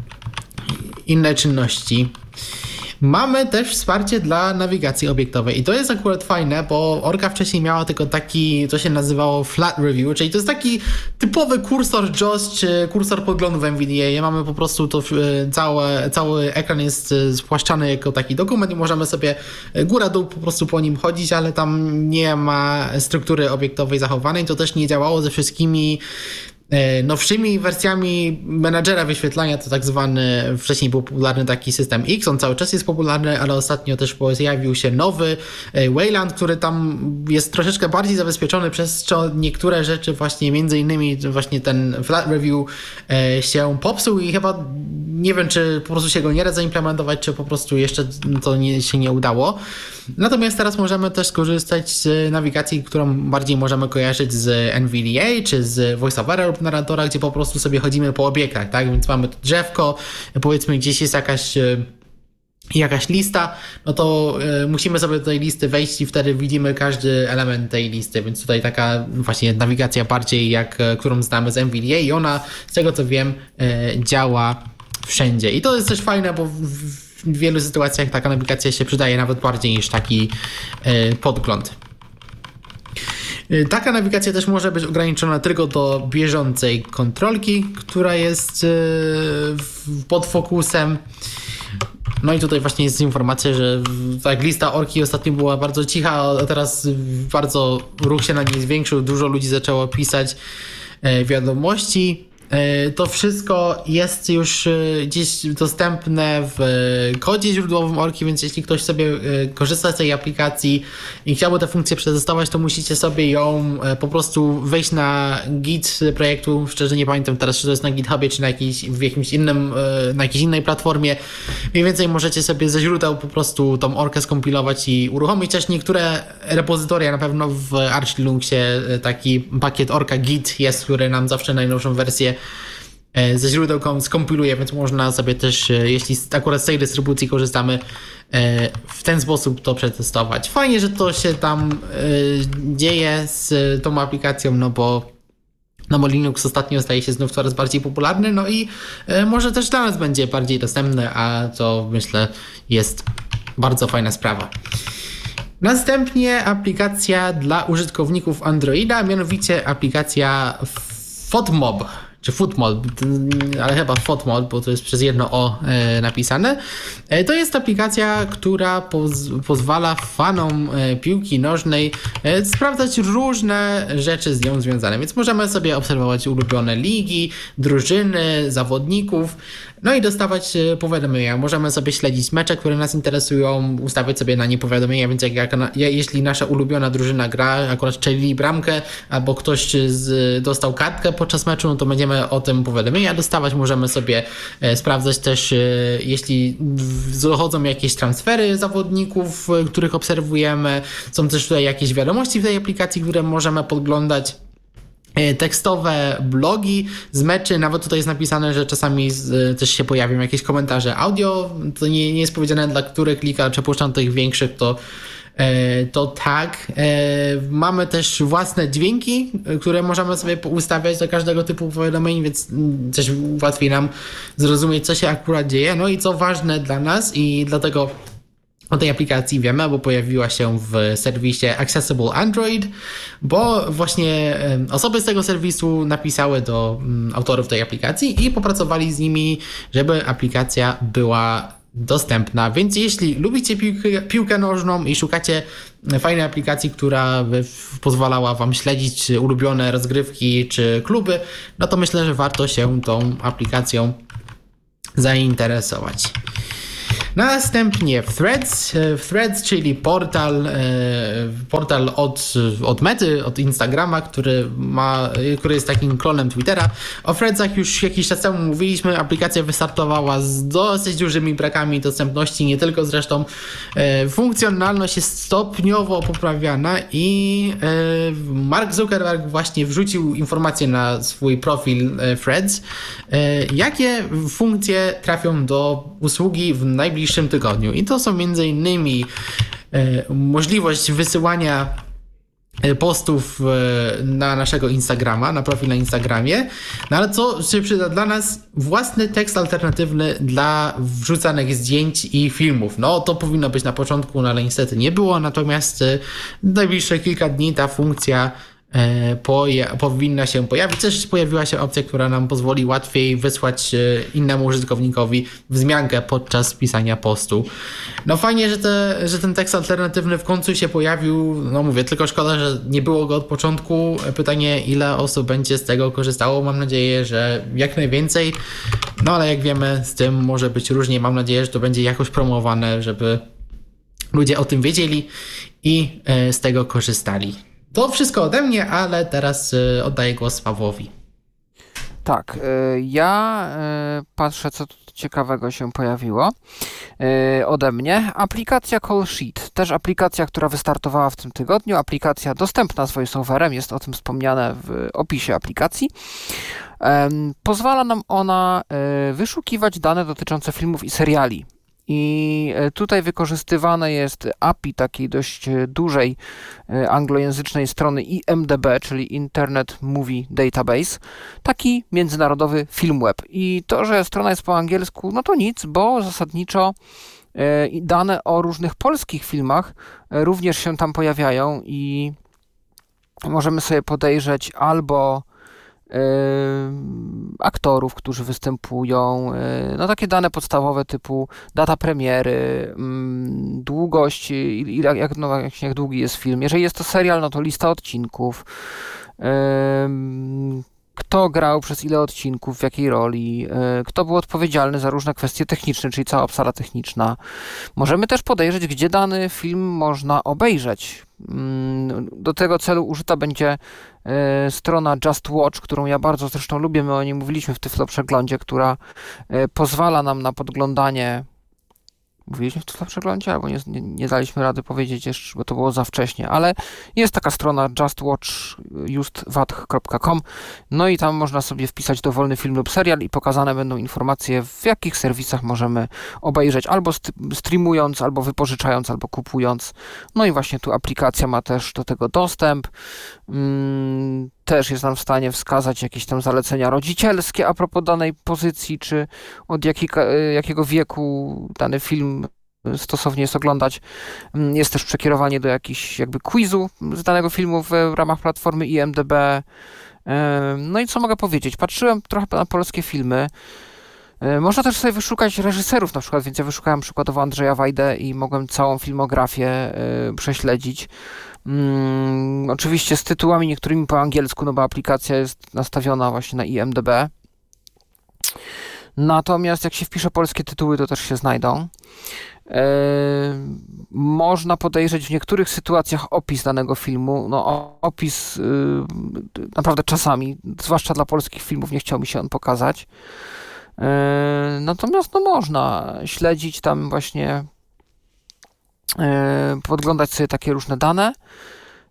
inne czynności. Mamy też wsparcie dla nawigacji obiektowej i to jest akurat fajne, bo Orca wcześniej miała tylko taki, to się nazywało flat review, czyli to jest taki typowy kursor J O S czy kursor podglądu w N V D A. Mamy po prostu to, całe, cały ekran jest spłaszczany jako taki dokument i możemy sobie góra-dół po prostu po nim chodzić, ale tam nie ma struktury obiektowej zachowanej. To też nie działało ze wszystkimi nowszymi wersjami menadżera wyświetlania, to tak zwany, wcześniej był popularny taki system X, on cały czas jest popularny, ale ostatnio też pojawił się nowy Wayland, który tam jest troszeczkę bardziej zabezpieczony, przez co niektóre rzeczy właśnie, między innymi właśnie ten flat review się popsuł i chyba nie wiem, czy po prostu się go nie da zaimplementować, czy po prostu jeszcze to nie, się nie udało. Natomiast teraz możemy też skorzystać z nawigacji, którą bardziej możemy kojarzyć z N V D A, czy z VoiceOvera lub narratora, gdzie po prostu sobie chodzimy po obiektach, tak? Więc mamy tu drzewko, powiedzmy gdzieś jest jakaś jakaś lista, no to y, musimy sobie do tej listy wejść i wtedy widzimy każdy element tej listy, więc tutaj taka właśnie nawigacja bardziej jak, którą znamy z N V D A i ona, z tego co wiem, y, działa wszędzie. I to jest też fajne, bo w, w wielu sytuacjach taka nawigacja się przydaje nawet bardziej niż taki y, podgląd. Taka nawigacja też może być ograniczona tylko do bieżącej kontrolki, która jest y, pod fokusem. No i tutaj właśnie jest informacja, że tak lista Orki ostatnio była bardzo cicha, a teraz bardzo ruch się na niej zwiększył, dużo ludzi zaczęło pisać wiadomości. To wszystko jest już gdzieś dostępne w kodzie źródłowym Orki, więc jeśli ktoś sobie korzysta z tej aplikacji i chciałby tę funkcję przetestować, to musicie sobie ją po prostu wejść na git projektu. Szczerze nie pamiętam teraz, czy to jest na GitHubie, czy na, jakiś, w jakimś innym, na jakiejś innej platformie. Mniej więcej możecie sobie ze źródeł po prostu tą Orkę skompilować i uruchomić. Też niektóre repozytoria, na pewno w Arch Linuxie taki pakiet Orca Git jest, który nam zawsze najnowszą wersję ze źródeł skompiluje, więc można sobie też, jeśli akurat z tej dystrybucji korzystamy, w ten sposób to przetestować. Fajnie, że to się tam dzieje z tą aplikacją, no bo, no bo Linux ostatnio staje się znów coraz bardziej popularny, no i może też dla nas będzie bardziej dostępny, a to myślę jest bardzo fajna sprawa. Następnie aplikacja dla użytkowników Androida, mianowicie aplikacja FOTMob. Czy FOTMob, ale chyba FOTMob, bo to jest przez jedno O e, napisane. E, to jest aplikacja, która poz, pozwala fanom e, piłki nożnej e, sprawdzać różne rzeczy z nią związane, więc możemy sobie obserwować ulubione ligi, drużyny, zawodników, no i dostawać e, powiadomienia. Możemy sobie śledzić mecze, które nas interesują, ustawiać sobie na nie powiadomienia, więc jak, jak na, jeśli nasza ulubiona drużyna gra, akurat strzelili bramkę, albo ktoś z, dostał kartkę podczas meczu, no to będziemy o tym powiadomienia dostawać. Możemy sobie e, sprawdzać też, e, jeśli dochodzą jakieś transfery zawodników, e, których obserwujemy. Są też tutaj jakieś wiadomości w tej aplikacji, które możemy podglądać. E, tekstowe blogi z meczy, nawet tutaj jest napisane, że czasami z, też się pojawią jakieś komentarze audio. To nie, nie jest powiedziane, dla których klika, przepuszczam tych większych, to to tak. Mamy też własne dźwięki, które możemy sobie ustawiać do każdego typu powiadomień, więc też łatwiej nam zrozumieć, co się akurat dzieje. No i co ważne dla nas i dlatego o tej aplikacji wiemy, bo pojawiła się w serwisie Accessible Android, bo właśnie osoby z tego serwisu napisały do autorów tej aplikacji i popracowali z nimi, żeby aplikacja była dostępna. Więc jeśli lubicie piłkę, piłkę nożną i szukacie fajnej aplikacji, która by pozwalała wam śledzić ulubione rozgrywki czy kluby, no to myślę, że warto się tą aplikacją zainteresować. Następnie Threads, Threads, czyli portal, portal od, od Mety, od Instagrama, który ma, który jest takim klonem Twittera. O Threadsach już jakiś czas temu mówiliśmy, aplikacja wystartowała z dosyć dużymi brakami dostępności, nie tylko zresztą. Funkcjonalność jest stopniowo poprawiana i Mark Zuckerberg właśnie wrzucił informację na swój profil Threads, jakie funkcje trafią do usługi w najbliższym tygodniu. I to są między innymi e, możliwość wysyłania postów na naszego Instagrama, na profil na Instagramie, no ale co się przyda dla nas? Własny tekst alternatywny dla wrzucanych zdjęć i filmów. No to powinno być na początku, no ale niestety nie było, natomiast w najbliższe kilka dni ta funkcja Poja- powinna się pojawić. Też pojawiła się opcja, która nam pozwoli łatwiej wysłać innemu użytkownikowi wzmiankę podczas pisania postu. No fajnie, że, te, że ten tekst alternatywny w końcu się pojawił. No mówię, tylko szkoda, że nie było go od początku. Pytanie, ile osób będzie z tego korzystało. Mam nadzieję, że jak najwięcej. No ale jak wiemy, z tym może być różnie. Mam nadzieję, że to będzie jakoś promowane, żeby ludzie o tym wiedzieli i z tego korzystali. To wszystko ode mnie, ale teraz y, oddaję głos Pawłowi. Tak, y, ja y, patrzę, co tu ciekawego się pojawiło y, ode mnie. Aplikacja Call Sheet, też aplikacja, która wystartowała w tym tygodniu, aplikacja dostępna z VoiceOverem, jest o tym wspomniane w opisie aplikacji. Y, pozwala nam ona y, wyszukiwać dane dotyczące filmów i seriali. I tutaj wykorzystywane jest A P I takiej dość dużej anglojęzycznej strony I M D B, czyli Internet Movie Database, taki międzynarodowy Filmweb. I to, że strona jest po angielsku, no to nic, bo zasadniczo dane o różnych polskich filmach również się tam pojawiają i możemy sobie podejrzeć albo aktorów, którzy występują, no takie dane podstawowe typu data premiery, długość, jak, no, jak, jak długi jest film. Jeżeli jest to serial, no to lista odcinków, kto grał przez ile odcinków, w jakiej roli, kto był odpowiedzialny za różne kwestie techniczne, czyli cała obsada techniczna. Możemy też podejrzeć, gdzie dany film można obejrzeć. Do tego celu użyta będzie strona Just Watch, którą ja bardzo zresztą lubię, my o niej mówiliśmy w Tyflo Przeglądzie, która pozwala nam na podglądanie. Mówiliśmy w Tyflo Przeglądzie, albo nie, nie, nie daliśmy rady powiedzieć jeszcze, bo to było za wcześnie, ale jest taka strona just watch just watch kropka com, no i tam można sobie wpisać dowolny film lub serial i pokazane będą informacje, w jakich serwisach możemy obejrzeć, albo st- streamując, albo wypożyczając, albo kupując. No i właśnie tu aplikacja ma też do tego dostęp. Hmm, też jest nam w stanie wskazać jakieś tam zalecenia rodzicielskie a propos danej pozycji, czy od jakiego, jakiego wieku dany film stosownie jest oglądać. Jest też przekierowanie do jakichś jakby quizu z danego filmu w ramach platformy I M D B. No i co mogę powiedzieć? Patrzyłem trochę na polskie filmy. Można też sobie wyszukać reżyserów na przykład, więc ja wyszukałem przykładowo Andrzeja Wajdę i mogłem całą filmografię prześledzić. Hmm, oczywiście z tytułami niektórymi po angielsku, no bo aplikacja jest nastawiona właśnie na I M D B. Natomiast jak się wpisze polskie tytuły, to też się znajdą. Yy, można podejrzeć w niektórych sytuacjach opis danego filmu. No opis yy, naprawdę czasami, zwłaszcza dla polskich filmów, nie chciał mi się on pokazać. Yy, natomiast no można śledzić tam właśnie, podglądać sobie takie różne dane.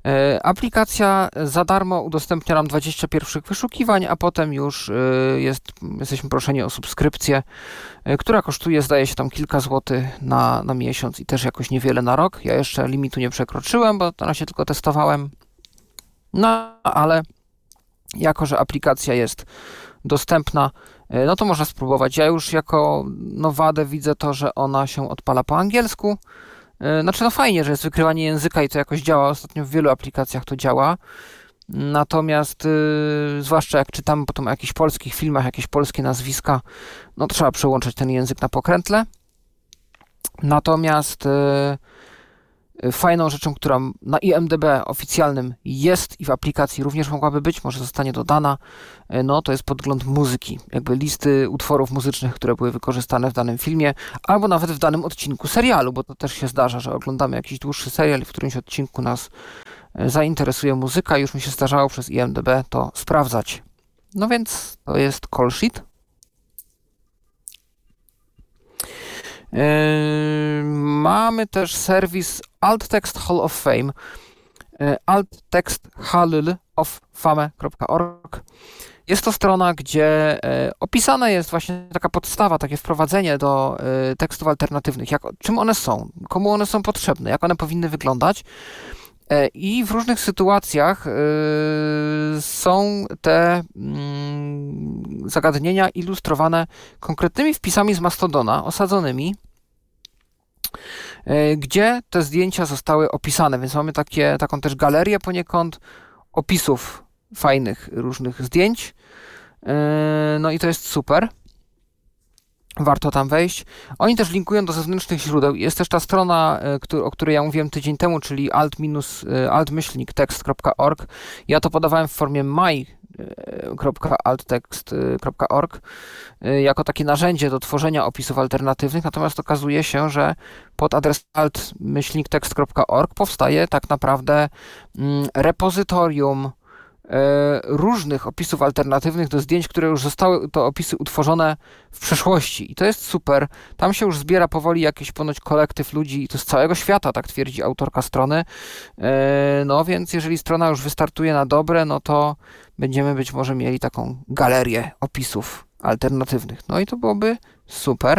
Aplikacja za darmo udostępnia nam dwadzieścia pierwszych wyszukiwań, a potem już jest, jesteśmy proszeni o subskrypcję, która kosztuje, zdaje się, tam kilka złotych na, na miesiąc i też jakoś niewiele na rok. Ja jeszcze limitu nie przekroczyłem, bo na razie tylko testowałem. No, ale jako że aplikacja jest dostępna, no to można spróbować. Ja już jako no, wadę widzę to, że ona się odpala po angielsku. Znaczy no fajnie, że jest wykrywanie języka i to jakoś działa. Ostatnio w wielu aplikacjach to działa. Natomiast yy, zwłaszcza jak czytamy potem o jakichś polskich filmach, jakieś polskie nazwiska, no trzeba przełączyć ten język na pokrętle. Natomiast yy, fajną rzeczą, która na I M D B oficjalnym jest i w aplikacji również mogłaby być, może zostanie dodana, yy, no to jest podgląd muzyki, jakby listy utworów muzycznych, które były wykorzystane w danym filmie, albo nawet w danym odcinku serialu, bo to też się zdarza, że oglądamy jakiś dłuższy serial i w którymś odcinku nas yy, zainteresuje muzyka. Już mi się zdarzało przez I M D B to sprawdzać. No więc to jest call sheet. Yy, mamy też serwis Alt Text Hall of Fame, yy, alt text hall of fame kropka org. Jest to strona, gdzie yy, opisana jest właśnie taka podstawa, takie wprowadzenie do yy, tekstów alternatywnych, jak, czym one są, komu one są potrzebne, jak one powinny wyglądać. Yy, I w różnych sytuacjach yy, są te yy, zagadnienia ilustrowane konkretnymi wpisami z Mastodona, osadzonymi, gdzie te zdjęcia zostały opisane, więc mamy takie, taką też galerię poniekąd opisów fajnych różnych zdjęć. No i to jest super. Warto tam wejść. Oni też linkują do zewnętrznych źródeł. Jest też ta strona, o której ja mówiłem tydzień temu, czyli alt text kropka org. Ja to podawałem w formie my kropka alt text kropka org jako takie narzędzie do tworzenia opisów alternatywnych, natomiast okazuje się, że pod adres alt text kropka org powstaje tak naprawdę repozytorium różnych opisów alternatywnych do zdjęć, które już zostały to opisy utworzone w przeszłości. I to jest super. Tam się już zbiera powoli jakiś ponoć kolektyw ludzi i to z całego świata, tak twierdzi autorka strony. No więc jeżeli strona już wystartuje na dobre, no to będziemy być może mieli taką galerię opisów alternatywnych. No i to byłoby super.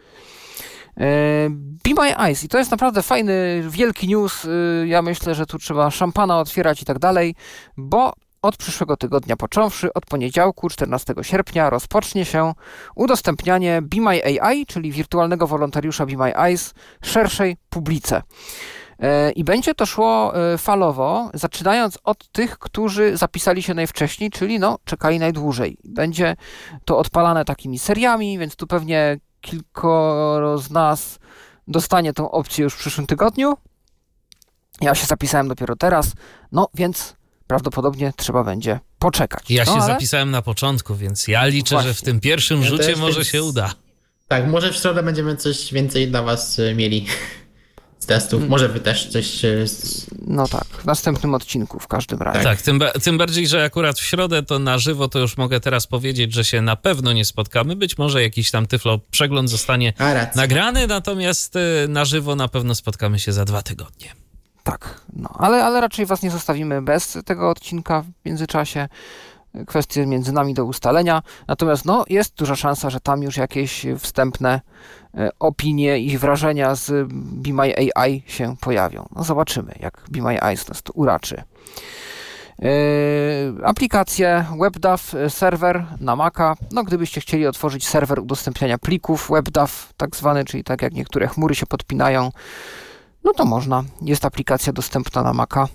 Be My Eyes. I to jest naprawdę fajny, wielki news. Ja myślę, że tu trzeba szampana otwierać i tak dalej, bo od przyszłego tygodnia począwszy, od poniedziałku, czternastego sierpnia, rozpocznie się udostępnianie Be My A I, czyli wirtualnego wolontariusza Be My Eyes, szerszej publice. I będzie to szło falowo, zaczynając od tych, którzy zapisali się najwcześniej, czyli no, czekali najdłużej. Będzie to odpalane takimi seriami, więc tu pewnie kilkoro z nas dostanie tą opcję już w przyszłym tygodniu. Ja się zapisałem dopiero teraz, no więc prawdopodobnie trzeba będzie poczekać. Ja no, się ale... zapisałem na początku, więc ja liczę, Właśnie. że w tym pierwszym Ja rzucie też, może więc- się uda. Tak, może w środę będziemy coś więcej dla was e, mieli z testów. Może wy też coś... e, z- No tak, w następnym odcinku w każdym razie. Tak, tym, ba- tym bardziej, że akurat w środę to na żywo, to już mogę teraz powiedzieć, że się na pewno nie spotkamy. Być może jakiś tam tyflo przegląd zostanie A, racja. nagrany, natomiast y, na żywo na pewno spotkamy się za dwa tygodnie. Tak, no, ale, ale raczej was nie zostawimy bez tego odcinka w międzyczasie. Kwestie między nami do ustalenia. Natomiast no, jest duża szansa, że tam już jakieś wstępne e, opinie i wrażenia z Be My A I się pojawią. No zobaczymy, jak Be My Eyes nas tu uraczy. Yy, aplikacje WebDAV serwer na Maca. No gdybyście chcieli otworzyć serwer udostępniania plików WebDAV, tak zwany, czyli tak jak niektóre chmury się podpinają, no to można. Jest aplikacja dostępna na Maca.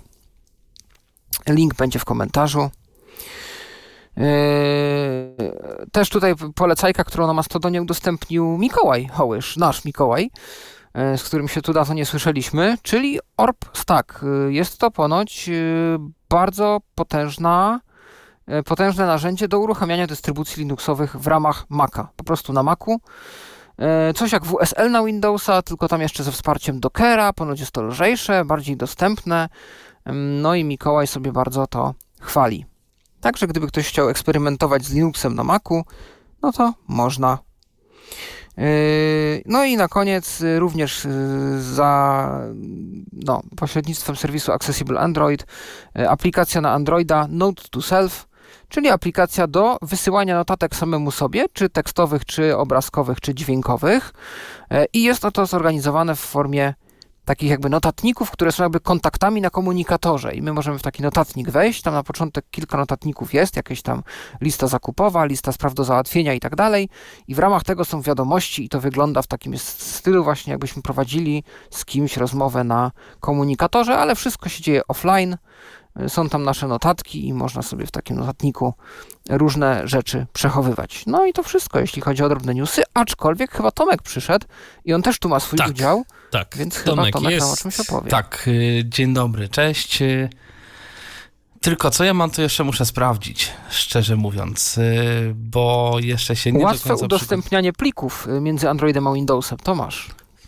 Link będzie w komentarzu. Yy, też tutaj polecajka, którą na Mastodonie udostępnił Mikołaj Hołysz, nasz Mikołaj, yy, z którym się tu dawno nie słyszeliśmy, czyli Orb Stack. Yy, jest to ponoć yy, bardzo potężna, yy, potężne narzędzie do uruchamiania dystrybucji Linuxowych w ramach Maca, po prostu na Macu. Yy, coś jak W S L na Windowsa, tylko tam jeszcze ze wsparciem Dockera, ponoć jest to lżejsze, bardziej dostępne. Yy, no i Mikołaj sobie bardzo to chwali. Także gdyby ktoś chciał eksperymentować z Linuxem na Macu, no to można. No i na koniec również za no, pośrednictwem serwisu Accessible Android aplikacja na Androida Note to Self, czyli aplikacja do wysyłania notatek samemu sobie, czy tekstowych, czy obrazkowych, czy dźwiękowych. I jest to zorganizowane w formie takich jakby notatników, które są jakby kontaktami na komunikatorze i my możemy w taki notatnik wejść, tam na początek kilka notatników jest, jakieś tam lista zakupowa, lista spraw do załatwienia i tak dalej i w ramach tego są wiadomości i to wygląda w takim stylu właśnie jakbyśmy prowadzili z kimś rozmowę na komunikatorze, ale wszystko się dzieje offline, są tam nasze notatki i można sobie w takim notatniku różne rzeczy przechowywać. No i to wszystko, jeśli chodzi o drobne newsy, aczkolwiek chyba Tomek przyszedł i on też tu ma swój tak, udział, tak. więc Tomek chyba Tomek jest... nam o czymś opowie. Tak, dzień dobry, cześć. Tylko co ja mam, to jeszcze muszę sprawdzić, szczerze mówiąc, bo jeszcze się nie Łatwe do końca udostępnianie plików między Androidem a Windowsem, to masz.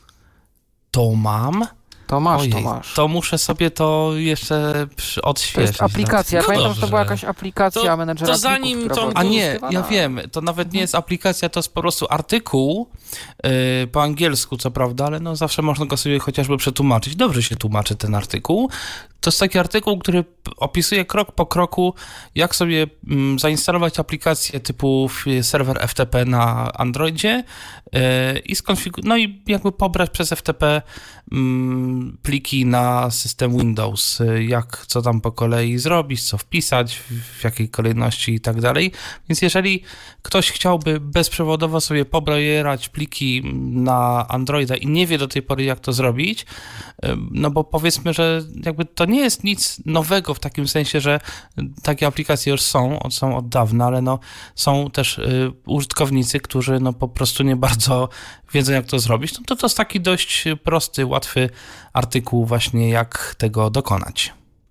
To mam? To masz, Ojej, to masz. To muszę sobie to jeszcze odświeżyć. To jest aplikacja. Ja No pamiętam, dobrze. że to była jakaś aplikacja To- menedżera to zanim plików, która Tom- była A nie, wykorzystywana. ja wiem, to nawet nie jest aplikacja, to jest po prostu artykuł yy, po angielsku, co prawda, ale no zawsze można go sobie chociażby przetłumaczyć. Dobrze się tłumaczy ten artykuł. To jest taki artykuł, który p- opisuje krok po kroku, jak sobie mm, zainstalować aplikację typu f- serwer F T P na Androidzie yy, i skonfigurować, no i jakby pobrać przez F T P mm, pliki na system Windows, yy, jak co tam po kolei zrobić, co wpisać, w, w jakiej kolejności i tak dalej. Więc jeżeli ktoś chciałby bezprzewodowo sobie pobrać pliki na Androida i nie wie do tej pory, jak to zrobić, yy, no bo powiedzmy, że jakby to nie jest nic nowego w takim sensie, że takie aplikacje już są, są od dawna, ale no są też y, użytkownicy, którzy no po prostu nie bardzo wiedzą, jak to zrobić. No to to jest taki dość prosty, łatwy artykuł właśnie, jak tego dokonać.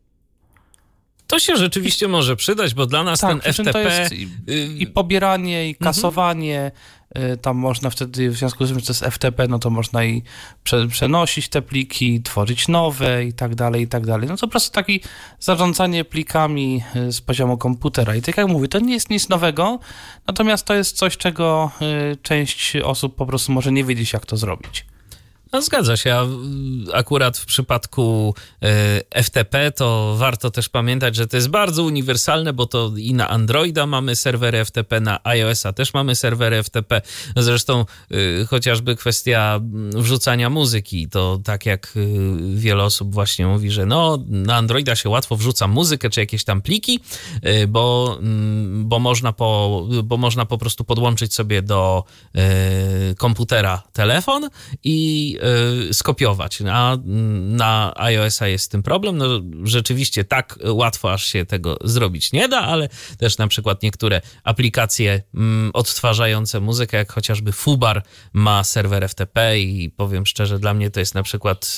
To się rzeczywiście może przydać, bo dla nas Tak, ten przy czym F T P... to jest i, y, i pobieranie, i kasowanie, y, tam można wtedy, w związku z tym, że to jest F T P, no to można i prze, przenosić te pliki, tworzyć nowe i tak dalej, i tak dalej. No to po prostu taki zarządzanie plikami y, z poziomu komputera. I tak jak mówię, to nie jest nic nowego, natomiast to jest coś, czego y, część osób po prostu może nie wiedzieć, jak to zrobić. No zgadza się, a akurat w przypadku F T P to warto też pamiętać, że to jest bardzo uniwersalne, bo to i na Androida mamy serwery F T P, na iOS-a też mamy serwery F T P. Zresztą chociażby kwestia wrzucania muzyki, to tak jak wiele osób właśnie mówi, że no na Androida się łatwo wrzuca muzykę czy jakieś tam pliki, bo, bo, można, po, bo można po prostu podłączyć sobie do komputera telefon i skopiować, a na iOS-a jest z tym problem. No rzeczywiście tak łatwo aż się tego zrobić nie da, ale też na przykład niektóre aplikacje mm, odtwarzające muzykę, jak chociażby Fubar ma serwer F T P i powiem szczerze, dla mnie to jest na przykład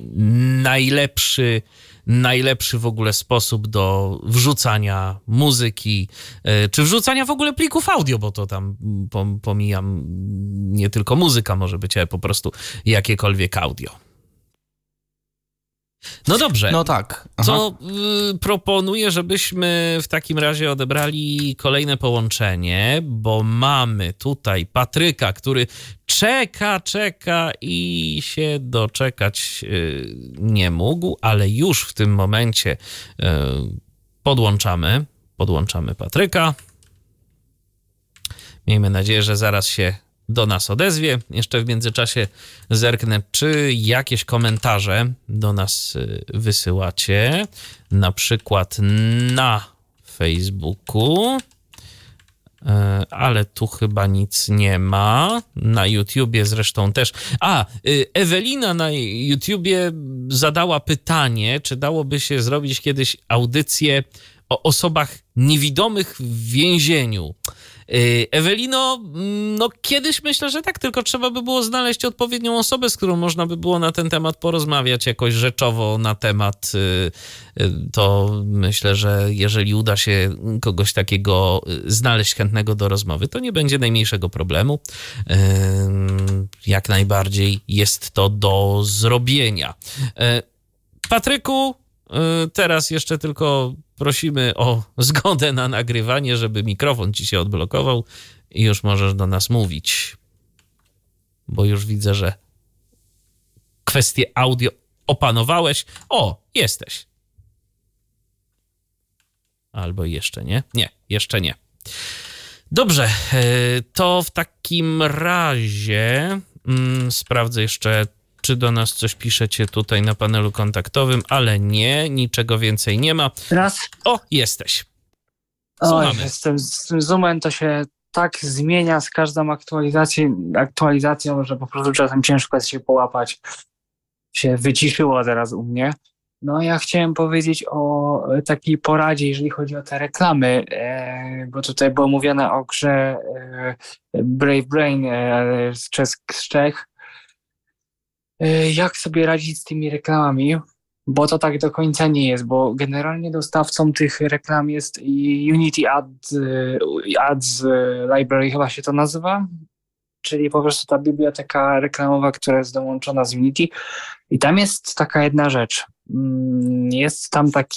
najlepszy najlepszy w ogóle sposób do wrzucania muzyki, czy wrzucania w ogóle plików audio, bo to tam pomijam, nie tylko muzyka może być, ale po prostu jakiekolwiek audio. No dobrze. No tak. Aha. Co y, proponuję, żebyśmy w takim razie odebrali kolejne połączenie, bo mamy tutaj Patryka, który czeka, czeka i się doczekać y, nie mógł, ale już w tym momencie y, podłączamy, podłączamy Patryka. Miejmy nadzieję, że zaraz się do nas odezwie. Jeszcze w międzyczasie zerknę, czy jakieś komentarze do nas wysyłacie. Na przykład na Facebooku, ale tu chyba nic nie ma. Na YouTubie zresztą też. A, Ewelina na YouTubie zadała pytanie, czy dałoby się zrobić kiedyś audycję o osobach niewidomych w więzieniu. Ewelino, no kiedyś myślę, że tak, tylko trzeba by było znaleźć odpowiednią osobę, z którą można by było na ten temat porozmawiać jakoś rzeczowo na temat. To myślę, że jeżeli uda się kogoś takiego znaleźć chętnego do rozmowy, to nie będzie najmniejszego problemu. Jak najbardziej jest to do zrobienia. Patryku, teraz jeszcze tylko prosimy o zgodę na nagrywanie, żeby mikrofon ci się odblokował i już możesz do nas mówić. bo już widzę, że kwestię audio opanowałeś. O, jesteś. Albo jeszcze nie? Nie, jeszcze nie. Dobrze, to w takim razie mm, sprawdzę jeszcze, czy do nas coś piszecie tutaj na panelu kontaktowym, ale nie, niczego więcej nie ma. Raz. O, jesteś. Co Oj, mamy? z tym, z tym Zoomem to się tak zmienia z każdą aktualizacją, aktualizacją, że po prostu czasem ciężko jest się połapać. Się wyciszyło teraz u mnie. No ja chciałem powiedzieć o takiej poradzie, jeżeli chodzi o te reklamy, e, bo tutaj było mówione o grze e, Brave Brain e, z, Czesk, z Czech. E, jak sobie radzić z tymi reklamami? Bo to tak do końca nie jest, bo generalnie dostawcą tych reklam jest Unity Ad, Ads Library, chyba się to nazywa, czyli po prostu ta biblioteka reklamowa, która jest dołączona z Unity. I tam jest taka jedna rzecz. Jest tam taki